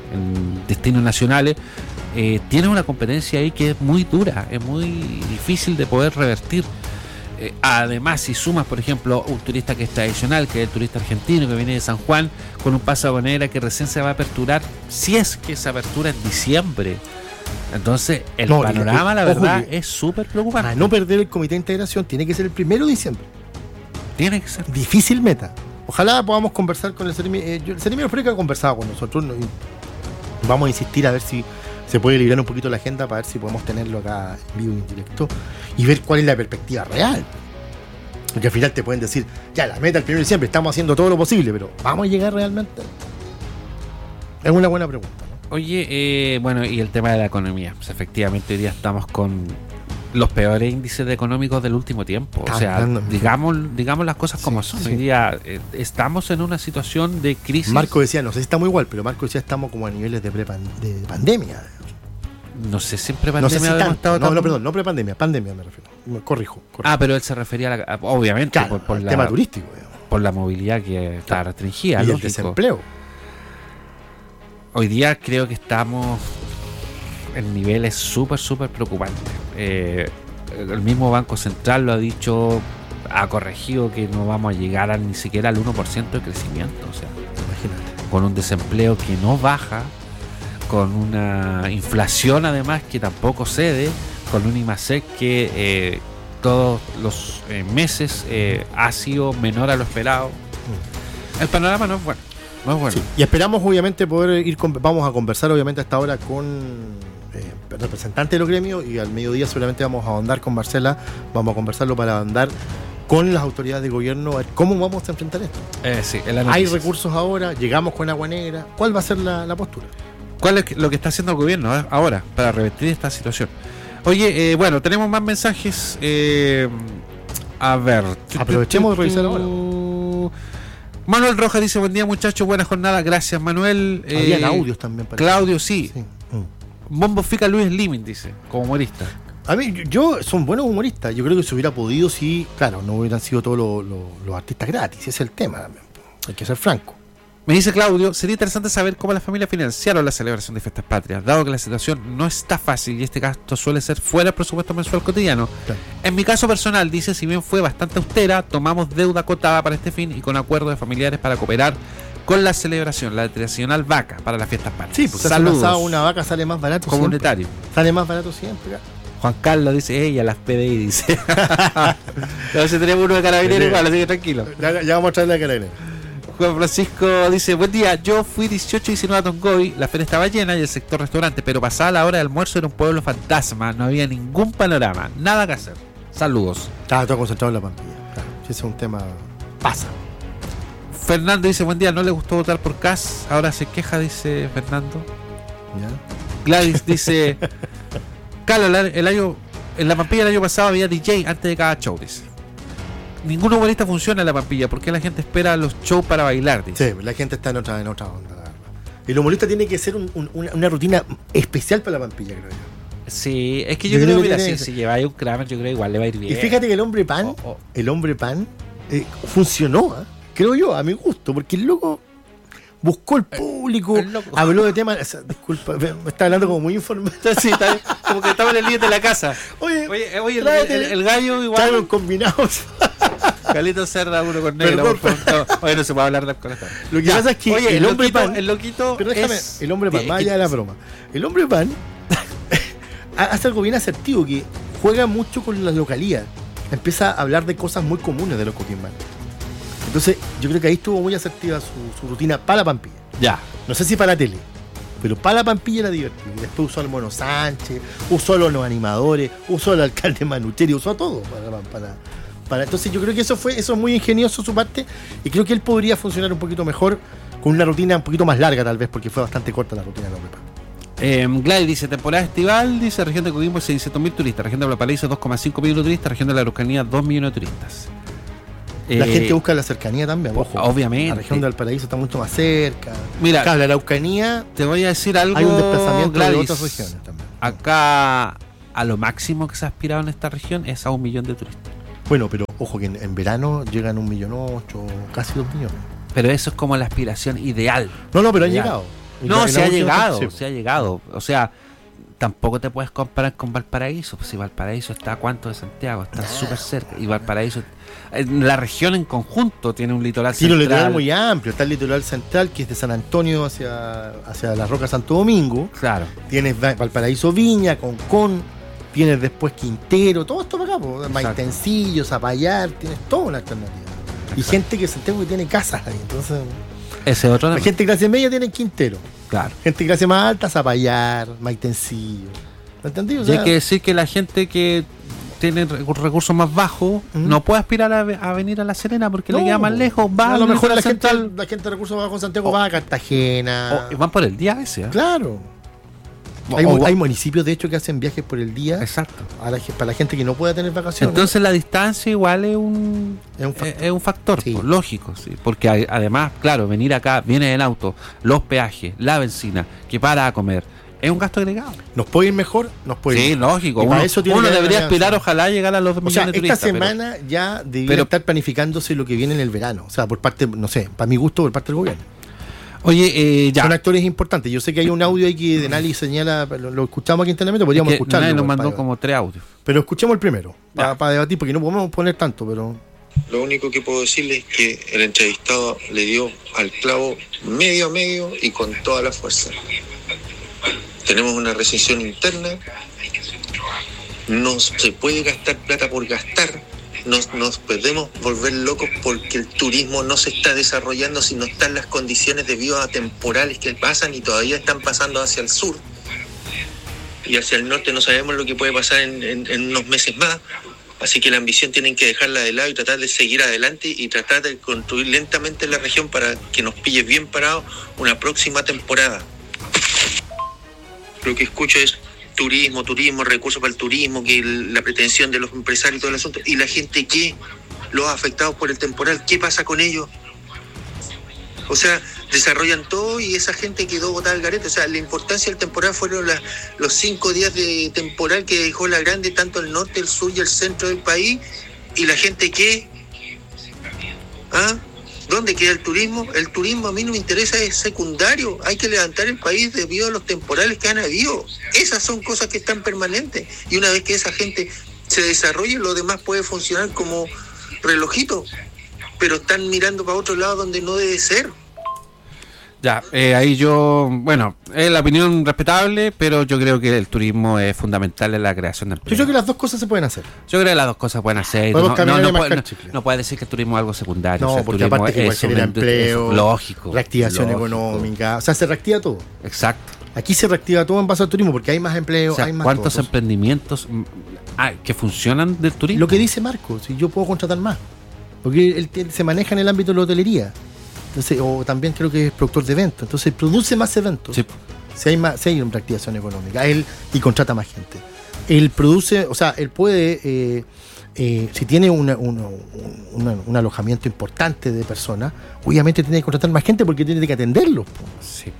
en destinos nacionales, eh, tienes una competencia ahí que es muy dura, es muy difícil de poder revertir. Eh, además, si sumas, por ejemplo, un turista que es tradicional, que es el turista argentino que viene de San Juan, con un paso aduanera que recién se va a aperturar, si es que se apertura en diciembre. Entonces, el No, y- panorama, la ojo verdad, que- es súper preocupante. Para no perder el comité de integración, tiene que ser el primero de diciembre. Tiene que ser. Difícil meta. Ojalá podamos conversar con el Seremi. Eh, yo- el Seremi Freca ha conversado con nosotros, ¿no? Y vamos a insistir a ver si se puede liberar un poquito la agenda para ver si podemos tenerlo acá en vivo y en directo y ver cuál es la perspectiva real. Porque al final te pueden decir, ya, la meta el primero de diciembre, estamos haciendo todo lo posible, pero ¿vamos a llegar realmente? Es una buena pregunta, ¿no? Oye, eh, bueno, y el tema de la economía. Pues efectivamente, hoy día estamos con los peores índices económicos del último tiempo. O sea, digamos, digamos las cosas como sí, son. Sí. Hoy día eh, estamos en una situación de crisis. Marco decía, no sé si estamos igual, pero Marco decía estamos como a niveles de, prepan- de pandemia. No sé, siempre pandemia. No sé si tanto, no, tan... no, perdón, no prepandemia, pandemia me refiero. Me corrijo, corrijo. Ah, pero él se refería a la, obviamente claro, por, por el la, tema turístico. Digamos. Por la movilidad que está claro. restringida. Y lógico. el desempleo. Hoy día creo que estamos en niveles súper, súper preocupantes. Eh, el mismo Banco Central lo ha dicho, ha corregido que no vamos a llegar a ni siquiera al uno por ciento de crecimiento. O sea, imagínate. Con un desempleo que no baja, con una inflación además que tampoco cede, con un IMASEC que eh, todos los eh, meses eh, ha sido menor a lo esperado. Mm. El panorama no es bueno. No es bueno. Sí. Y esperamos obviamente poder ir con, vamos a conversar obviamente hasta ahora con eh, representantes de los gremios y al mediodía seguramente vamos a ahondar con Marcela, vamos a conversarlo para ahondar con las autoridades de gobierno a ver cómo vamos a enfrentar esto. Eh, sí, hay recursos ahora, llegamos con agua negra, ¿cuál va a ser la, la postura? ¿Cuál es lo que está haciendo el gobierno eh, ahora para revertir esta situación? Oye, eh, bueno, tenemos más mensajes. Eh, a ver, aprovechemos de revisar ahora. Manuel Rojas dice, buen día muchachos, buena jornada, gracias Manuel. Habían eh, audios también. Parece. Claudio, sí. sí. Mm. Bombo Fica Luis Limin dice, como humorista. A mí, yo, son buenos humoristas, yo creo que se hubiera podido si, claro, no hubieran sido todos los lo, lo artistas gratis, ese es el tema también, hay que ser franco. Me dice Claudio, sería interesante saber cómo las familias financiaron la celebración de fiestas patrias, dado que la situación no está fácil y este gasto suele ser fuera del presupuesto mensual cotidiano. Claro. En mi caso personal, dice, si bien fue bastante austera, tomamos deuda acotada para este fin y con acuerdos de familiares para cooperar con la celebración, la tradicional vaca para las fiestas patrias. Sí, pues saludos. Asado, una vaca sale más barato comunitario. Siempre. Sale más barato siempre. Juan Carlos dice, ella las P D I, dice. A ver si tenemos uno de carabineros igual, así que tranquilo. Ya, ya vamos a traerle a carabineros. Juan Francisco dice, buen día, yo fui dieciocho y diecinueve a Tongoy, la feria estaba llena y el sector restaurante, pero pasada la hora de almuerzo era un pueblo fantasma, no había ningún panorama, nada que hacer. Saludos. Estaba todo concentrado en la Pampilla, claro, ese es un tema, pasa. Fernando dice, buen día, no le gustó votar por Kass, ahora se queja, dice Fernando. ¿Ya? Gladys dice, Carlos, el año, en la Pampilla el año pasado había D J antes de cada show, dice. Ningún humorista funciona en la Pampilla porque la gente espera los shows para bailar, dice. Sí, la gente está en otra, en otra onda. El humorista tiene que ser un, un, una, una rutina especial para la Pampilla, creo yo. Sí, es que yo, yo creo, creo que mira, si, si lleváis un Kramer, yo creo igual le va a ir bien. Y fíjate que el hombre pan, oh, oh. el hombre pan eh, funcionó, ¿eh? Creo yo, a mi gusto, porque el loco buscó el público, el habló de temas, o sea, disculpa, me está hablando como muy informal. Sí, está, como que estaba en el líder de la casa. Oye, oye, oye el, el, el, el gallo igual. Estaban combinados. Calito Cerda, uno con negro. Perdón, no, oye, no se puede hablar de con esta. Lo que ya. pasa es que oye, el, el hombre loquito, pan. El loquito. Pero déjame, es, el hombre pan, más allá de la broma. El hombre pan hace algo bien asertivo, que juega mucho con la localidad. Empieza a hablar de cosas muy comunes de los coquimbanos. Entonces, yo creo que ahí estuvo muy asertiva su, su rutina para la Pampilla. Ya. No sé si para la tele, pero para la Pampilla era divertido. Y después usó al Mono Sánchez, usó a los animadores, usó al alcalde Manucheri, usó a todo para, para, para. Entonces yo creo que eso fue, eso es muy ingenioso su parte, y creo que él podría funcionar un poquito mejor con una rutina un poquito más larga tal vez, porque fue bastante corta la rutina de Hombre Pan. Eh, Gladys dice, temporada estival, dice, región de Coquimbo seiscientos mil turistas, región de Valparaíso dos coma cinco millones de turistas, región de la Araucanía dos millones de turistas. La eh, gente busca la cercanía también, ojo. Obviamente. La región de Valparaíso está mucho más cerca. Mira, claro, la Araucanía. Te voy a decir algo. Hay un desplazamiento Gladys, de otras regiones también. Acá, a lo máximo que se ha aspirado en esta región es a un millón de turistas. Bueno, pero ojo que en, en verano llegan un millón ocho, casi dos millones. Pero eso es como la aspiración ideal. No, no, pero han ideal. llegado. No, se ha llegado, sí. se ha llegado. O sea, tampoco te puedes comparar con Valparaíso. Pues si Valparaíso está a cuánto de Santiago, está súper cerca. Y Valparaíso, la región en conjunto tiene un litoral tiene central. Tiene un litoral muy amplio. Está el litoral central, que es de San Antonio hacia, hacia la Roca Santo Domingo. Claro. Tienes Valparaíso Viña, Concón. Tienes después Quintero. Todo esto para acá. Pues. Maitencillo, Zapallar. Tienes toda una alternativa. Exacto. Y gente que Santiago que tiene casas ahí. Entonces. Ese otro. La gente de clase media tiene Quintero. Claro. Gente de clase más alta, Zapallar, Maitencillo. ¿Me entendí? O sea, y hay que decir que la gente que tiene recursos más bajos uh-huh. no puede aspirar a, a venir a La Serena porque no, le queda más lejos. Va a lo mejor la gente, la gente de recursos bajos en Santiago oh, va a Cartagena. Oh, y van por el día ese. ¿eh? Claro. Hay, o, hay municipios, de hecho, que hacen viajes por el día. Exacto. A la, para la gente que no pueda tener vacaciones. Entonces la distancia igual es un es un factor, es un factor sí. pues, lógico, sí, porque hay, además, claro, venir acá, viene en auto, los peajes, la benzina, que para a comer, es un gasto agregado. ¿Nos puede ir mejor? Nos puede Sí, ir. lógico. Y Uno, eso tiene uno que debería haber aspirar, alianza. ojalá, llegar a los dos O sea, millones de esta turistas. semana pero, ya debería pero, estar planificándose lo que viene en el verano. O sea, por parte, no sé, para mi gusto, por parte del gobierno. Oye, eh, ya. Son actores importantes. Yo sé que hay un audio ahí que Denali señala, lo, lo escuchamos aquí internamente, podríamos es que escucharlo. nadie nos igual, mandó para- como tres audios. Pero escuchemos el primero, para, Ya. para debatir, porque no podemos poner tanto, pero... Lo único que puedo decirle es que el entrevistado le dio al clavo medio a medio y con toda la fuerza. Tenemos una recesión interna, no se puede gastar plata por gastar, nos, nos podemos volver locos porque el turismo no se está desarrollando si no están las condiciones debido a temporales que pasan y todavía están pasando hacia el sur. Y hacia el norte no sabemos lo que puede pasar en, en, en unos meses más. Así que la ambición tienen que dejarla de lado y tratar de seguir adelante y tratar de construir lentamente la región para que nos pille bien parados una próxima temporada. Lo que escucho es turismo, turismo, recursos para el turismo, que el- la pretensión de los empresarios y todo el asunto. ¿Y la gente qué? Los afectados por el temporal, ¿qué pasa con ellos? O sea, desarrollan todo y esa gente quedó botada al garete. O sea, la importancia del temporal fueron la- los cinco días de temporal que dejó la grande, tanto el norte, el sur y el centro del país. ¿Y la gente qué? ¿Ah? ¿Dónde queda el turismo? El turismo a mí no me interesa, es secundario. Hay que levantar el país debido a los temporales que han habido. Esas son cosas que están permanentes. Y una vez que esa gente se desarrolle, lo demás puede funcionar como relojito. Pero están mirando para otro lado donde no debe ser. Ya, eh, ahí yo, bueno, es la opinión respetable, pero yo creo que el turismo es fundamental en la creación del Yo empleo. creo que las dos cosas se pueden hacer. Yo creo que las dos cosas pueden hacer. Podemos No, caminar no, y no, mascar puede, no, chicle. no puede decir que el turismo es algo secundario. No, o sea, el porque turismo aparte que igual es un genera industria- empleo, es lógico. reactivación lógico. económica, o sea, se reactiva todo. Exacto. Aquí se reactiva todo en base al turismo porque hay más empleo, O sea, hay más ¿cuántos todo. emprendimientos mm, hay que funcionan del turismo? Lo que dice Marco, si yo puedo contratar más, porque él, él se maneja en el ámbito de la hotelería, entonces, o también creo que es productor de eventos, entonces produce más eventos. Sí. Si hay más, si hay una reactivación económica, él y contrata más gente. Él produce, o sea, él puede, eh, eh, si tiene una, una- una- un alojamiento importante de personas, obviamente tiene que contratar más gente porque tiene que atenderlos, po. Sí.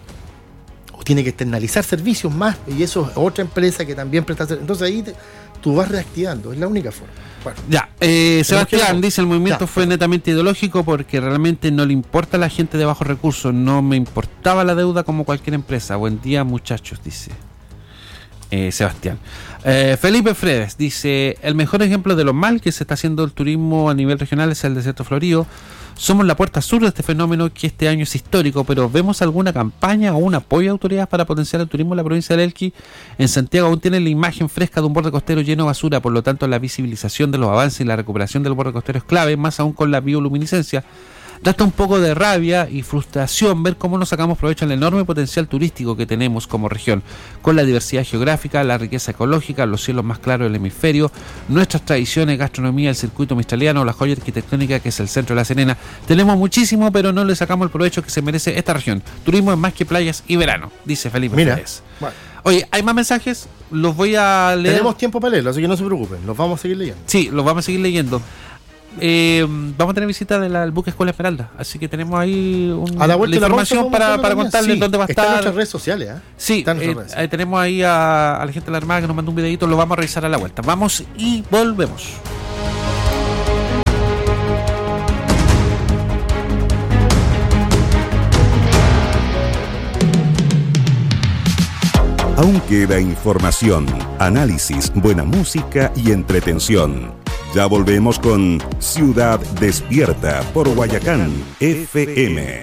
O tiene que externalizar servicios más, y eso es otra empresa que también presta servicios. Entonces ahí te- tú vas reactivando, es la única forma. Bueno, Ya, eh, Sebastián quedado? dice el movimiento Ya, fue perfecto. netamente ideológico porque realmente no le importa a la gente de bajos recursos, no me importaba la deuda como cualquier empresa. Buen día muchachos, dice eh, Sebastián. Eh, Felipe Fredes dice, el mejor ejemplo de lo mal que se está haciendo el turismo a nivel regional es el desierto florido. Somos la puerta sur de este fenómeno que este año es histórico, pero ¿vemos alguna campaña o un apoyo a autoridades para potenciar el turismo en la provincia de Elqui? En Santiago aún tiene la imagen fresca de un borde costero lleno de basura, por lo tanto la visibilización de los avances y la recuperación del borde costero es clave, más aún con la bioluminiscencia. Da hasta un poco de rabia y frustración ver cómo nos sacamos provecho del enorme potencial turístico que tenemos como región, con la diversidad geográfica, la riqueza ecológica, los cielos más claros del hemisferio, nuestras tradiciones, gastronomía, el circuito mistraliano, la joya arquitectónica que es el centro de La Serena. Tenemos muchísimo, pero no le sacamos el provecho que se merece esta región. Turismo es más que playas y verano, dice Felipe Mira, Pérez. bueno, Oye, hay más mensajes, los voy a leer. tenemos tiempo para leerlo, así que no se preocupen, los vamos a seguir leyendo. Sí, los vamos a seguir leyendo. Eh, vamos a tener visita de la, del buque Escuela Esmeralda, así que tenemos ahí un, A la vuelta de la información pausa para, podemos para hablar contarles también. dónde va a Sí, está en estar. nuestras redes sociales, ¿eh? Sí, Está en nuestras eh, redes. ahí tenemos ahí a, a la gente de la Armada que nos mandó un videito, lo vamos a revisar a la vuelta. Vamos y volvemos. Aún queda información, análisis, buena música y entretención. Ya volvemos con Ciudad Despierta por Guayacán F M.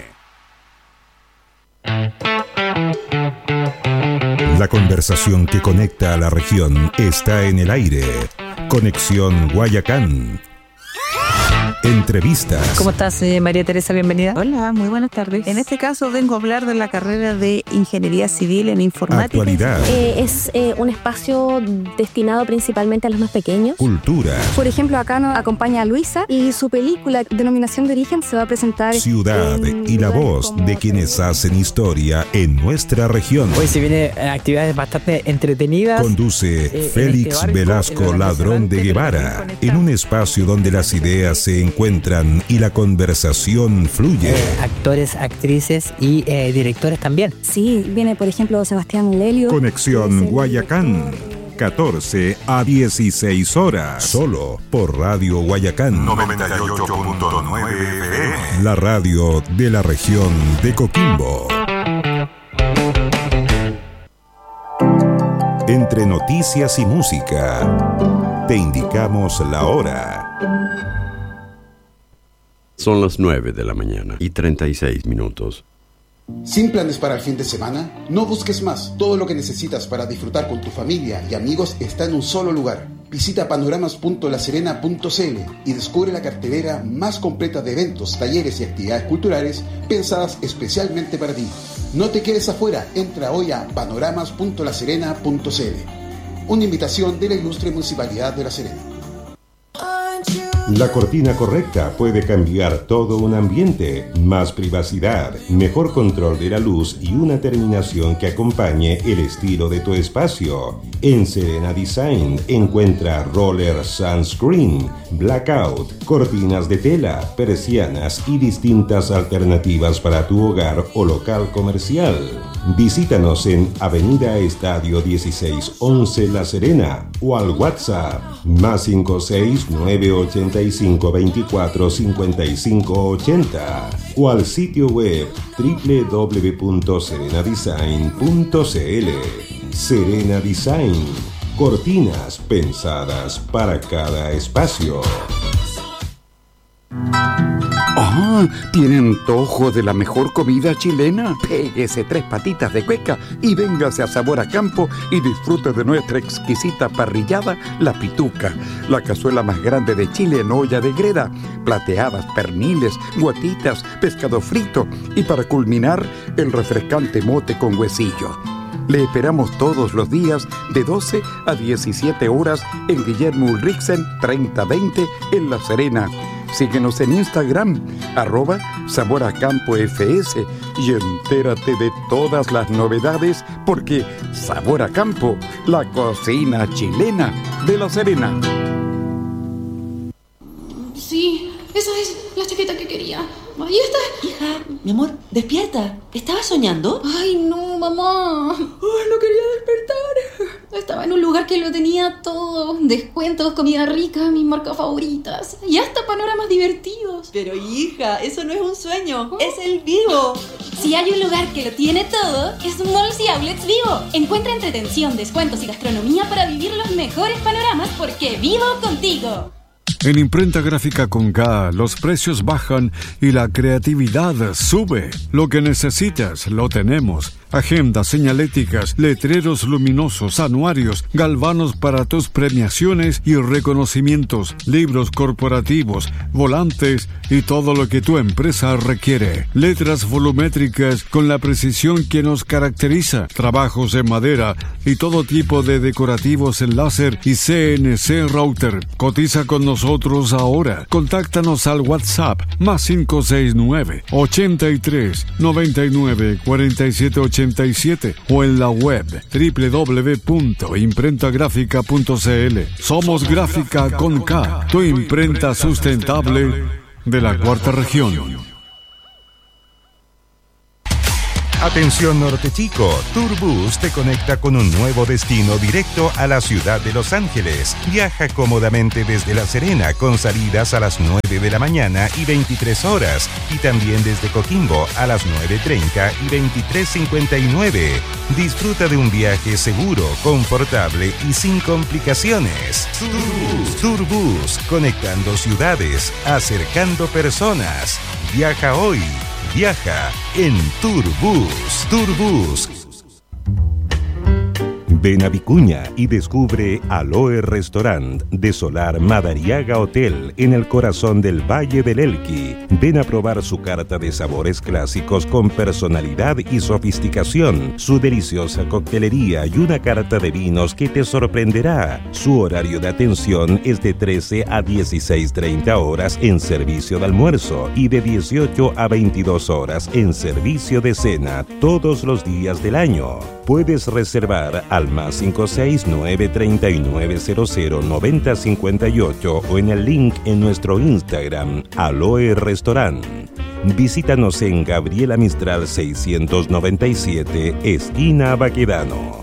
La conversación que conecta a la región está en el aire. Conexión Guayacán. Entrevistas. ¿Cómo estás, eh, María Teresa? Bienvenida. Hola, muy buenas tardes. En este caso vengo a hablar de la carrera de Ingeniería Civil en Informática. Actualidad. Eh, es eh, un espacio destinado principalmente a los más pequeños. Cultura. Por ejemplo, acá nos acompaña Luisa y su película Denominación de Origen se va a presentar. Ciudad y la voz de quienes hacen historia en nuestra región. Hoy se vienen actividades bastante entretenidas. Conduce eh, Félix este barco, Velasco Ladrón de Guevara, en un espacio donde las ideas se encuentran y la conversación fluye. Eh, actores, actrices y eh, directores también. Sí, viene por ejemplo Sebastián Lelio. Conexión Guayacán, catorce a dieciséis horas. Solo por Radio Guayacán noventa y ocho punto nueve F M. La radio de la región de Coquimbo. Entre noticias y música, te indicamos la hora. Son las nueve de la mañana y treinta y seis minutos. ¿Sin planes para el fin de semana? No busques más. Todo lo que necesitas para disfrutar con tu familia y amigos está en un solo lugar. Visita panoramas punto la serena punto c l y descubre la cartelera más completa de eventos, talleres y actividades culturales pensadas especialmente para ti. No te quedes afuera. Entra hoy a panoramas punto la serena punto c l. Una invitación de la ilustre Municipalidad de La Serena. La cortina correcta puede cambiar todo un ambiente. Más privacidad, mejor control de la luz y una terminación que acompañe el estilo de tu espacio. En Serena Design encuentra roller sunscreen, blackout, cortinas de tela, persianas y distintas alternativas para tu hogar o local comercial. Visítanos en Avenida Estadio dieciséis once La Serena o al WhatsApp más cinco seis nueve ocho cinco veinticuatro cincuenta y cinco ochenta o al sitio web doble u doble u doble u punto serena design punto c l. Serena Design, cortinas pensadas para cada espacio. Ah, ¿tiene antojo de la mejor comida chilena? Péguese tres patitas de cueca y véngase a Sabor a Campo y disfrute de nuestra exquisita parrillada, La Pituca, la cazuela más grande de Chile en olla de greda, plateadas, perniles, guatitas, pescado frito y para culminar, el refrescante mote con huesillo. Le esperamos todos los días de doce a diecisiete horas en Guillermo Ulrichsen treinta veinte en La Serena. Síguenos en Instagram, arroba Sabor a Campo F S y entérate de todas las novedades porque Sabor a Campo, la cocina chilena de La Serena. Sí, esa es la chaqueta que quería. Ahí está. Hija, mi amor, despierta. ¿Estabas soñando? Ay, no, mamá. Ay, no quería despertar. Estaba en un lugar que lo tenía todo. Descuentos, comida rica, mis marcas favoritas. Y hasta panoramas divertidos. Pero hija, eso no es un sueño. ¿Oh? Es el Vivo. Si hay un lugar que lo tiene todo, es Malls y Outlets Vivo. Encuentra entretención, descuentos y gastronomía para vivir los mejores panoramas porque vivo contigo. En Imprenta Gráfica con K, los precios bajan y la creatividad sube. Lo que necesitas, lo tenemos. Agendas, señaléticas, letreros luminosos, anuarios, galvanos para tus premiaciones y reconocimientos, libros corporativos, volantes y todo lo que tu empresa requiere. Letras volumétricas con la precisión que nos caracteriza, trabajos en madera y todo tipo de decorativos en láser y C N C router. Cotiza con nosotros ahora. Contáctanos al WhatsApp más cinco seis nueve, ochenta y tres, noventa y nueve, cuarenta y siete ochenta y siete o en la web doble u doble u doble u punto imprenta gráfica punto c l. Somos Gráfica con K, tu imprenta sustentable de la cuarta región. Atención Norte Chico, Turbus te conecta con un nuevo destino directo a la ciudad de Los Ángeles. Viaja cómodamente desde La Serena con salidas a las nueve de la mañana y veintitrés horas y también desde Coquimbo a las nueve treinta y veintitrés cincuenta y nueve. Disfruta de un viaje seguro, confortable y sin complicaciones. Turbus, Turbus, conectando ciudades, acercando personas. Viaja hoy. Viaja en Turbus. Turbus. Ven a Vicuña y descubre Aloe Restaurant de Solar Madariaga Hotel en el corazón del Valle del Elqui. Ven a probar su carta de sabores clásicos con personalidad y sofisticación, su deliciosa coctelería y una carta de vinos que te sorprenderá. Su horario de atención es de trece a dieciséis treinta horas en servicio de almuerzo y de dieciocho a veintidós horas en servicio de cena todos los días del año. Puedes reservar al más cinco seis nueve tres nueve cero cero nueve cero cinco ocho o en el link en nuestro Instagram, Aloe Restaurant. Visítanos en Gabriela Mistral seiscientos noventa y siete, esquina Baquedano.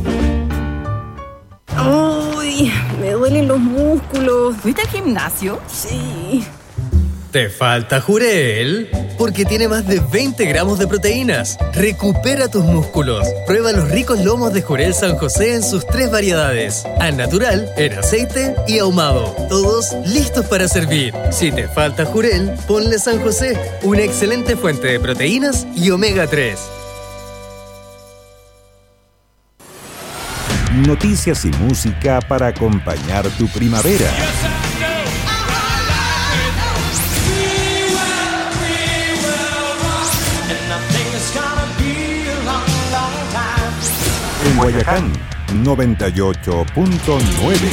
Uy, me duelen los músculos. ¿Fuiste al gimnasio? Sí. ¿Te falta Jurel? Porque tiene más de veinte gramos de proteínas. Recupera tus músculos. Prueba los ricos lomos de Jurel San José en sus tres variedades. Al natural, en aceite y ahumado. Todos listos para servir. Si te falta Jurel, ponle San José, una excelente fuente de proteínas y omega tres. Noticias y música para acompañar tu primavera. En Guayacán, noventa y ocho punto nueve.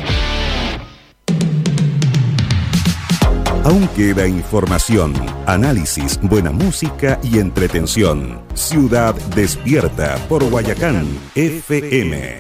Aún queda información, análisis, buena música y entretención. Ciudad Despierta por Guayacán F M.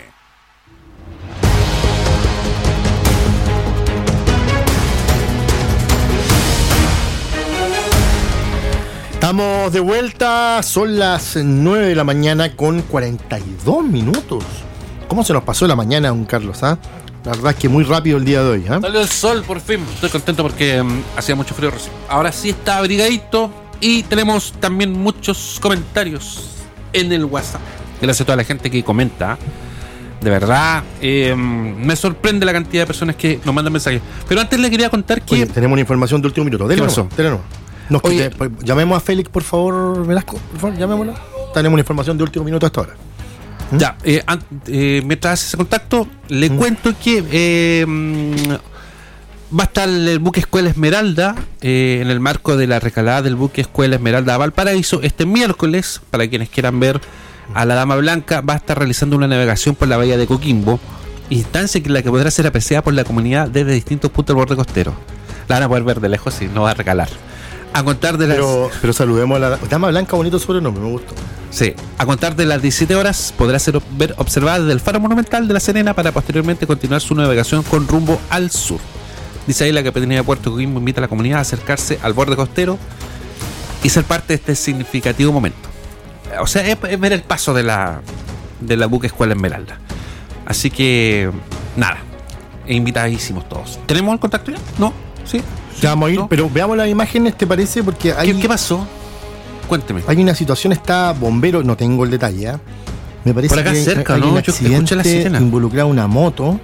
Estamos de vuelta, son las nueve de la mañana con cuarenta y dos minutos. ¿Cómo se nos pasó la mañana, don Carlos? ¿Ah? La verdad es que muy rápido el día de hoy. ¿eh? Salió el sol por fin, estoy contento porque um, hacía mucho frío recién. Ahora sí está abrigadito y tenemos también muchos comentarios en el WhatsApp. Gracias a toda la gente que comenta. De verdad, eh, me sorprende la cantidad de personas que nos mandan mensajes. Pero antes le quería contar que... Oye, tenemos una información de último minuto. Dele no, dele no. Nos Oye, te, pues, llamemos a Félix, por favor, Velasco, por favor, llamémoslo. Tenemos una información de último minuto hasta ahora. ¿Mm? Ya, eh, an, eh, mientras hace ese contacto, le ¿Mm? cuento que eh, va a estar el buque Escuela Esmeralda eh, en el marco de la recalada del buque Escuela Esmeralda a Valparaíso. Este miércoles, para quienes quieran ver a la Dama Blanca, va a estar realizando una navegación por la bahía de Coquimbo, instancia en la que podrá ser apreciada por la comunidad desde distintos puntos del borde costero. La van a poder ver de lejos y no va a recalar. A contar de las... Pero, pero saludemos a la Dama Blanca, bonito sobrenombre, me gustó. Sí, a contar de las diecisiete horas podrá ser ver, observada desde el Faro Monumental de La Serena para posteriormente continuar su navegación con rumbo al sur. Dice ahí la Capitanía de Puerto Coquimbo invita a la comunidad a acercarse al borde costero y ser parte de este significativo momento. O sea, es, es ver el paso de la, de la buque Escuela Esmeralda. Así que, nada, invitadísimos todos. ¿Tenemos el contacto ya? ¿No? ¿Sí? Ya vamos a ir, ¿no? Pero veamos las imágenes, ¿te parece? Porque hay, ¿Qué, ¿Qué pasó? Cuénteme. Hay una situación, está bombero, no tengo el detalle, ¿eh? Me parece por acá que cerca, hay, ¿no? hay un Yo accidente la sirena. involucrado una moto.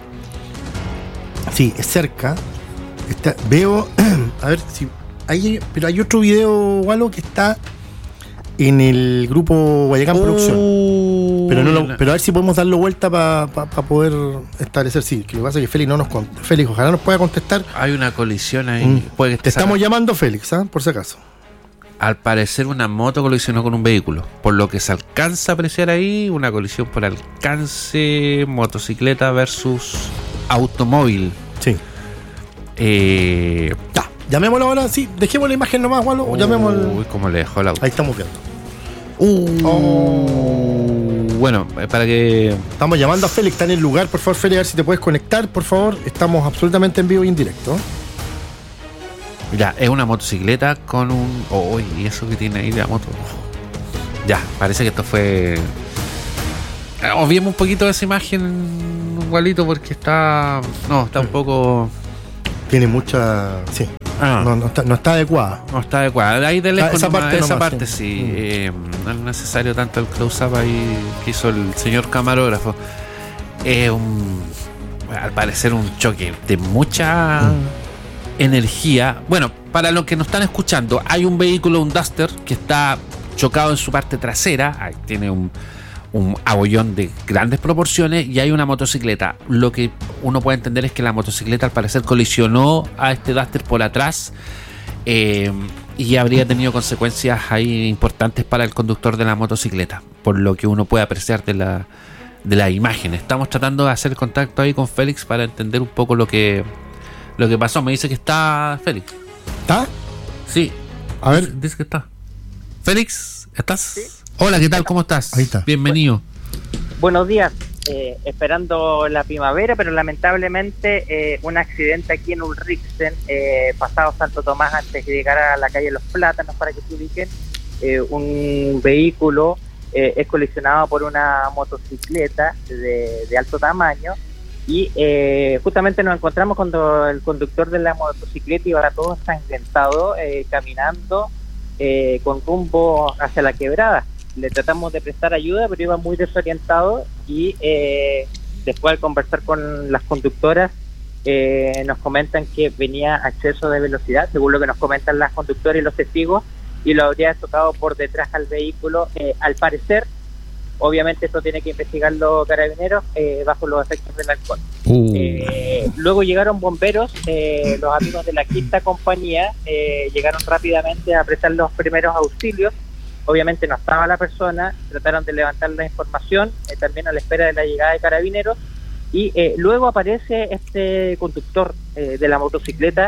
Sí, es cerca. Está, veo, a ver si hay, pero hay otro video o algo que está en el grupo Guayacán uh, Producción. Pero no lo, pero a ver si podemos darlo vuelta para pa, pa poder establecer. Sí, que lo que pasa es que Félix no nos Félix, ojalá nos pueda contestar. Hay una colisión ahí. Mm. Puede que Te estamos llamando Félix, ¿eh? Por si acaso. Al parecer una moto colisionó con un vehículo. Por lo que se alcanza a apreciar ahí una colisión por alcance motocicleta versus automóvil. Sí. Eh, ya, llamémoslo ahora, sí, dejemos la imagen nomás, Walo, o llamémoslo. Uy, cómo le dejó el auto. Ahí estamos viendo. Uh, oh. Bueno, para que... Estamos llamando a Félix, está en el lugar, por favor, Félix, a ver si te puedes conectar, por favor. Estamos absolutamente en vivo y en directo. Ya, es una motocicleta con un... Oh, y eso que tiene ahí de la moto. Ya, parece que esto fue... Obviemos un poquito de esa imagen, Walito, porque está... No, está un poco... Tiene mucha... Sí. Ah. No, no, está, no está adecuada. No está adecuada. Ahí de lejos, ah, esa nomás, parte, esa nomás, parte sí. sí. Eh, no es necesario tanto el close-up ahí que hizo el señor camarógrafo. Es un... Al parecer un choque de mucha... Mm. energía. Bueno, para los que nos están escuchando, hay un vehículo, un Duster, que está chocado en su parte trasera. Ahí tiene un, un abollón de grandes proporciones y hay una motocicleta. Lo que uno puede entender es que la motocicleta al parecer colisionó a este Duster por atrás eh, y habría tenido consecuencias ahí importantes para el conductor de la motocicleta, por lo que uno puede apreciar de la de la imagen. Estamos tratando de hacer contacto ahí con Félix para entender un poco lo que lo que pasó. Me dice que está Félix. ¿Está? Sí. A ver. Dice que está. Félix, ¿estás? Sí. Hola, ¿qué tal? ¿Cómo estás? Ahí está. Bienvenido. Buenos días. Eh, esperando la primavera, pero lamentablemente eh, un accidente aquí en Ulrichsen, eh, pasado Santo Tomás, antes de llegar a la calle Los Plátanos, para que se ubiquen, eh, un vehículo eh, es colisionado por una motocicleta de, de alto tamaño y eh, justamente nos encontramos cuando el conductor de la motocicleta iba todo ensangrentado, eh, caminando eh, con rumbo hacia la quebrada. Le tratamos de prestar ayuda, pero iba muy desorientado y eh, después al conversar con las conductoras eh, nos comentan que venía a exceso de velocidad, según lo que nos comentan las conductoras y los testigos, y lo habría tocado por detrás al vehículo. Eh, al parecer, obviamente esto tiene que investigar los carabineros eh, bajo los efectos del alcohol. Uh. Eh, luego llegaron bomberos, eh, los amigos de la quinta compañía eh, llegaron rápidamente a prestar los primeros auxilios. Obviamente no estaba la persona, trataron de levantar la información, eh, también a la espera de la llegada de carabineros, y eh, luego aparece este conductor eh, de la motocicleta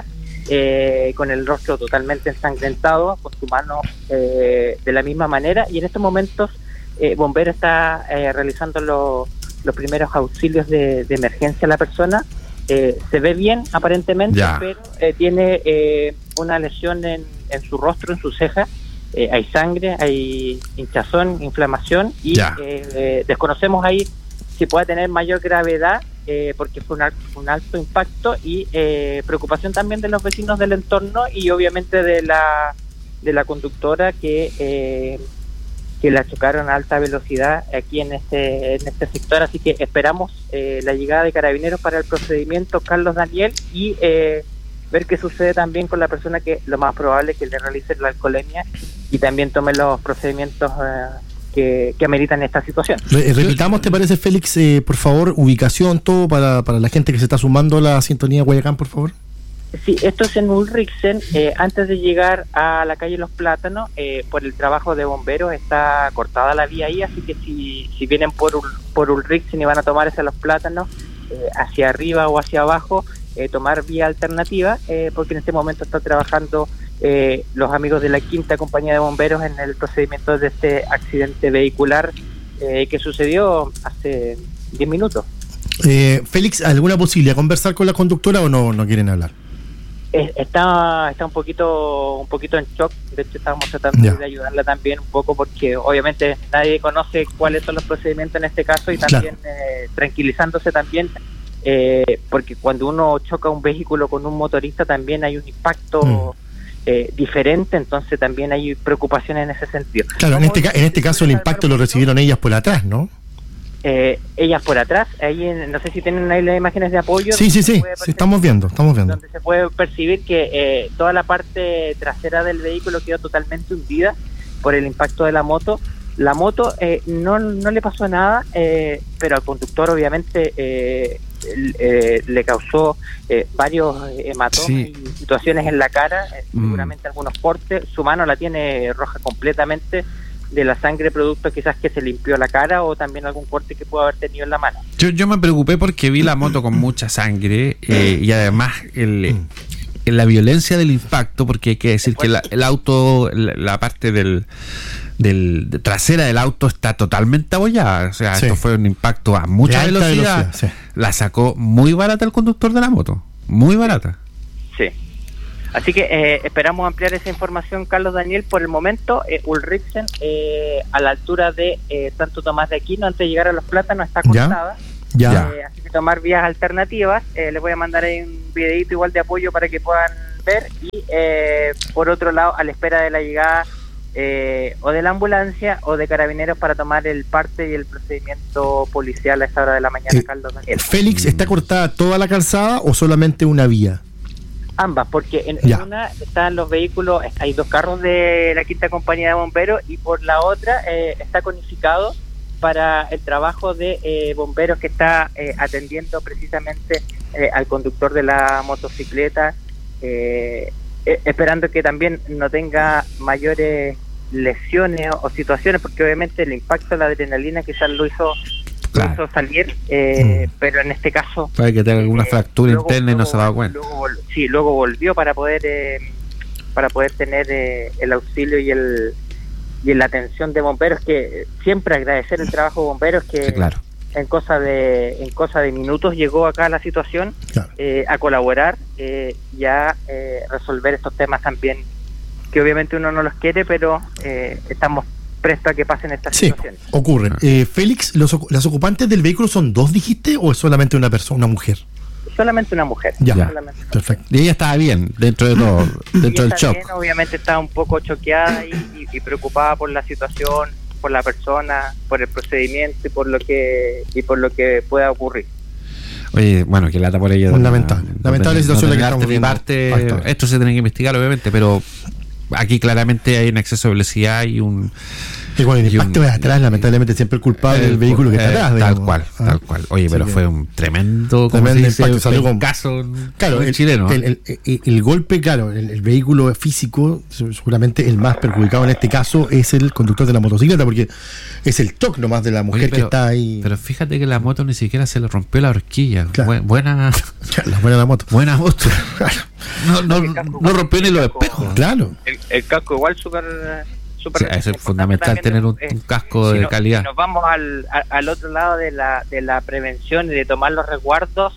eh, con el rostro totalmente ensangrentado, con su mano eh, de la misma manera, y en estos momentos eh, Bombero está eh, realizando lo, los primeros auxilios de, de emergencia a la persona. Eh, se ve bien aparentemente, ya. pero eh, tiene eh, una lesión en, en su rostro, en su ceja. Eh, hay sangre, hay hinchazón, inflamación y eh, eh, desconocemos ahí si puede tener mayor gravedad eh, porque fue un, al- un alto impacto y eh, preocupación también de los vecinos del entorno y obviamente de la de la conductora que eh, que la chocaron a alta velocidad aquí en este en este sector, así que esperamos eh, la llegada de carabineros para el procedimiento, Carlos Daniel, y eh, ver qué sucede también con la persona que lo más probable es que le realice la alcoholemia y también tome los procedimientos eh, que, que ameritan esta situación. Re- repitamos, ¿te parece, Félix? Eh, por favor, ubicación, todo para, para la gente que se está sumando a la sintonía de Guayacán, por favor. Sí, esto es en Ulrichsen, eh, antes de llegar a la calle Los Plátanos, eh, por el trabajo de bomberos está cortada la vía ahí, así que si, si vienen por, Ul- por Ulrichsen y van a tomar hacia Los Plátanos, eh, hacia arriba o hacia abajo, eh, tomar vía alternativa, eh, porque en este momento están trabajando eh, los amigos de la quinta compañía de bomberos en el procedimiento de este accidente vehicular eh, que sucedió hace diez minutos. Eh, Félix, ¿alguna posibilidad de conversar con la conductora o no, no quieren hablar? Eh, Está está un poquito un poquito en shock. De hecho, estábamos tratando Ya. de ayudarla también un poco porque obviamente nadie conoce cuáles son los procedimientos en este caso y también eh, tranquilizándose también eh, porque cuando uno choca un vehículo con un motorista también hay un impacto mm. eh, diferente, entonces también hay preocupaciones en ese sentido. Claro, en este, ca- en este caso el impacto lo recibieron ellas por atrás, ¿no? Eh, ellas por atrás, ahí en- no sé si tienen ahí las imágenes de apoyo. Sí, sí, sí, sí, estamos viendo, estamos viendo. Donde se puede percibir que eh, toda la parte trasera del vehículo quedó totalmente hundida por el impacto de la moto. La moto eh, no, no le pasó nada, eh, pero al conductor obviamente eh, el- eh, le causó eh, varios hematomas Sí. y situaciones en la cara, eh, Mm. seguramente algunos cortes. Su mano la tiene roja completamente de la sangre producto quizás que se limpió la cara o también algún corte que pudo haber tenido en la mano. Yo, yo me preocupé porque vi la moto con mucha sangre eh, y además el, el- la violencia del impacto, porque hay que decir que la- el auto, la, la parte del, del de trasera del auto está totalmente abollada. O sea, Sí. esto fue un impacto a mucha De alta velocidad. velocidad, sí. La sacó muy barata el conductor de la moto. Muy barata. Sí. Así que eh, esperamos ampliar esa información, Carlos Daniel. Por el momento, eh, Ulrichsen, eh, a la altura de eh, Santo Tomás de Aquino, antes de llegar a Los Plátanos, está Ya. cortada. Ya. Eh, así que tomar vías alternativas. Eh, les voy a mandar ahí un videito igual de apoyo para que puedan ver. Y eh, por otro lado, a la espera de la llegada eh, o de la ambulancia o de carabineros para tomar el parte y el procedimiento policial a esta hora de la mañana, Eh, Carlos Daniel. Félix, ¿está cortada toda la calzada o solamente una vía? Ambas, porque en, Ya. en una están los vehículos, hay dos carros de la quinta compañía de bomberos y por la otra eh, está conificado para el trabajo de eh, bomberos que está eh, atendiendo precisamente eh, al conductor de la motocicleta, eh, eh, esperando que también no tenga mayores lesiones o, o situaciones, porque obviamente el impacto de la adrenalina quizás lo hizo, claro. lo hizo salir, eh, mm. pero en este caso puede que tenga alguna eh, fractura luego, interna y no luego, se ha dado cuenta. Luego, sí, luego volvió para poder eh, para poder tener eh, el auxilio y el y la atención de bomberos, que siempre agradecer el trabajo de bomberos que sí, claro. en cosa de en cosa de minutos llegó acá a la situación, claro. eh, a colaborar eh, y a eh, resolver estos temas también, que obviamente uno no los quiere, pero eh, estamos prestos a que pasen estas sí, situaciones. Ocurren. Eh, Félix, los, ¿las ocupantes del vehículo son dos, dijiste, o es solamente una persona, una mujer? Solamente una mujer. Ya, solamente perfecto. Y ella estaba bien dentro de todo, dentro del shock. Bien, obviamente estaba un poco choqueada y, y, y preocupada por la situación, por la persona, por el procedimiento y por lo que y por lo que pueda ocurrir. Oye, bueno, que lata por ella. Lamentable. No, Lamentable no, situación no la que estamos viendo. Parte, esto se tiene que investigar, obviamente, pero aquí claramente hay un exceso de velocidad y un... Y bueno, el impacto es atrás, lamentablemente siempre el culpable del vehículo que está atrás. Eh, digamos. Tal cual, ah, tal cual. Oye, pero sí, fue un tremendo, tremendo se dice, impacto. Salió con caso claro, el, chileno. El, el, el, el golpe, claro, el, el vehículo físico, seguramente el más perjudicado en este caso es el conductor de la motocicleta, porque es el toque nomás de la mujer. Oye, pero, que está ahí. Pero fíjate que la moto ni siquiera se le rompió la horquilla. Claro. Buena, la buena la moto. Buena moto. no, no, no rompió ni los espejos. Claro. El, el casco igual súper... Sí, eso es fundamental, tener un, un casco si de no, calidad. Si nos vamos al, a, al otro lado de la, de la prevención y de tomar los resguardos,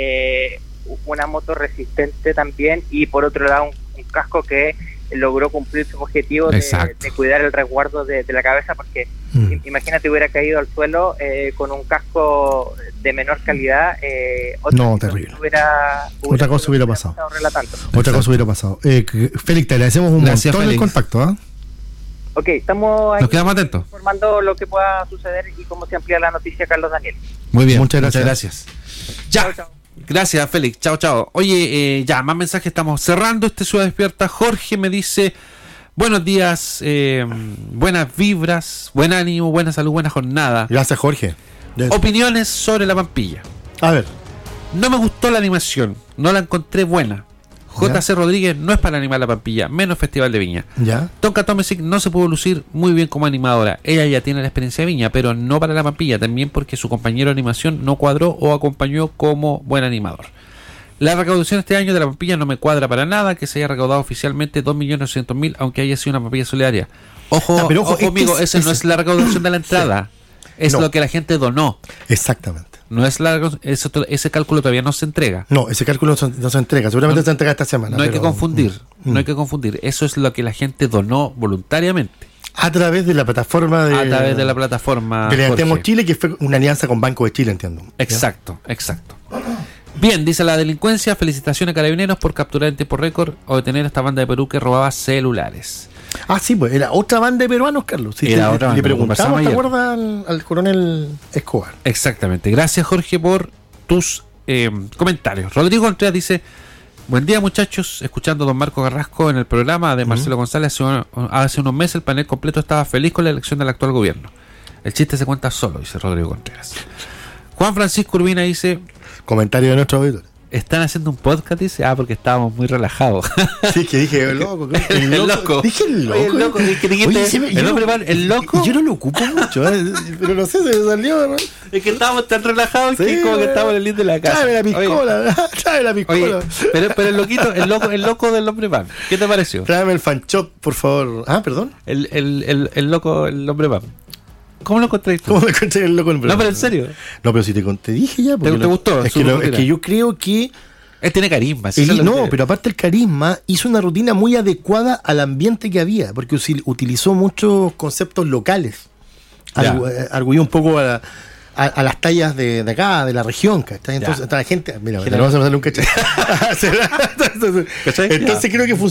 eh, una moto resistente también, y por otro lado un, un casco que logró cumplir su objetivo de, de cuidar el resguardo de, de la cabeza, porque mm. imagínate hubiera caído al suelo eh, con un casco de menor calidad, eh, otra no, terrible. Hubiera, hubiera, otra cosa hubiera pasado. Relatando. Otra cosa hubiera pasado. Eh, Félix, te agradecemos un Gracias, montón Félix. El contacto, ¿ah? ¿eh? Ok, estamos ahí Nos quedamos atentos informando lo que pueda suceder y cómo se amplía la noticia, Carlos Daniel. Muy bien, muchas gracias. Muchas gracias. Ya, chao, chao. Gracias, Félix. Chao, chao. Oye, eh, ya, más mensajes. Estamos cerrando este Ciudad Despierta. Jorge me dice: buenos días, eh, buenas vibras, buen ánimo, buena salud, buena jornada. Gracias, Jorge. Opiniones sobre La Pampilla. A ver. No me gustó la animación, no la encontré buena. J C Rodríguez no es para animar La Pampilla, menos Festival de Viña. ¿Ya? Tonka Tomesic no se pudo lucir muy bien como animadora. Ella ya tiene la experiencia de Viña, pero no para La Pampilla, también porque su compañero de animación no cuadró o acompañó como buen animador. La recaudación este año de La Pampilla no me cuadra para nada, que se haya recaudado oficialmente dos millones ochocientos mil, aunque haya sido una Pampilla solidaria. Ojo, ah, pero ojo, ojo amigo, esa no es la recaudación de la entrada, sí. es no. lo que la gente donó. Exactamente. No es la, ese, ese cálculo todavía no se entrega. No, ese cálculo no se, no se entrega. Seguramente no, se entrega esta semana. No hay pero, que confundir. Mm, no hay que confundir. Eso es lo que la gente donó voluntariamente. A través de la plataforma de. A través de la plataforma. De Levantemos Chile, que fue una alianza con Banco de Chile, entiendo. Exacto, ¿ya? Exacto. Bien, dice la delincuencia: felicitaciones a Carabineros por capturar en tiempo récord o detener a esta banda de Perú que robaba celulares. Ah, sí, pues era otra banda de peruanos, Carlos. Sí, era te, otra le, le preguntamos, ¿te ayer. acuerdas al, al coronel Escobar? Exactamente. Gracias, Jorge, por tus eh, comentarios. Rodrigo Contreras dice: buen día, muchachos, escuchando a don Marco Carrasco en el programa de Marcelo uh-huh. González hace, un, hace unos meses. El panel completo estaba feliz con la elección del actual gobierno. El chiste se cuenta solo, dice Rodrigo Contreras. Juan Francisco Urbina dice: comentario de nuestro auditor. ¿Están haciendo un podcast? Dice, ah, porque estábamos muy relajados. Sí, que dije el loco. El loco. El loco. Dije el loco. Oye, el loco. Dije, dijiste, Oye, sí, el, hombre, no, el loco. Yo no lo ocupo mucho, ¿eh? Pero no sé, se me salió, ¿no? Es que estábamos tan relajados sí, que como que estábamos en el link de la casa. Trae la piscola, trae la piscola. Oye, pero, pero el loquito, el loco, el loco del hombre pan. ¿Qué te pareció? Tráeme el fanchop, por favor. Ah, perdón. El, el, el, el loco, el hombre pan. ¿Cómo lo encontré tú? ¿Cómo lo encontré el loco? No, pero en serio. No, pero si te, te dije ya. ¿Te, te lo, gustó? Es que, lo, es que yo creo que él tiene carisma. ¿sí? El, no, pero aparte el carisma hizo una rutina muy adecuada al ambiente que había, porque utilizó muchos conceptos locales. Arguyó un poco a, a, a las tallas de, de acá, de la región, ¿cachai? Entonces, la gente, mira, te vamos a pasar un cachai. Entonces creo que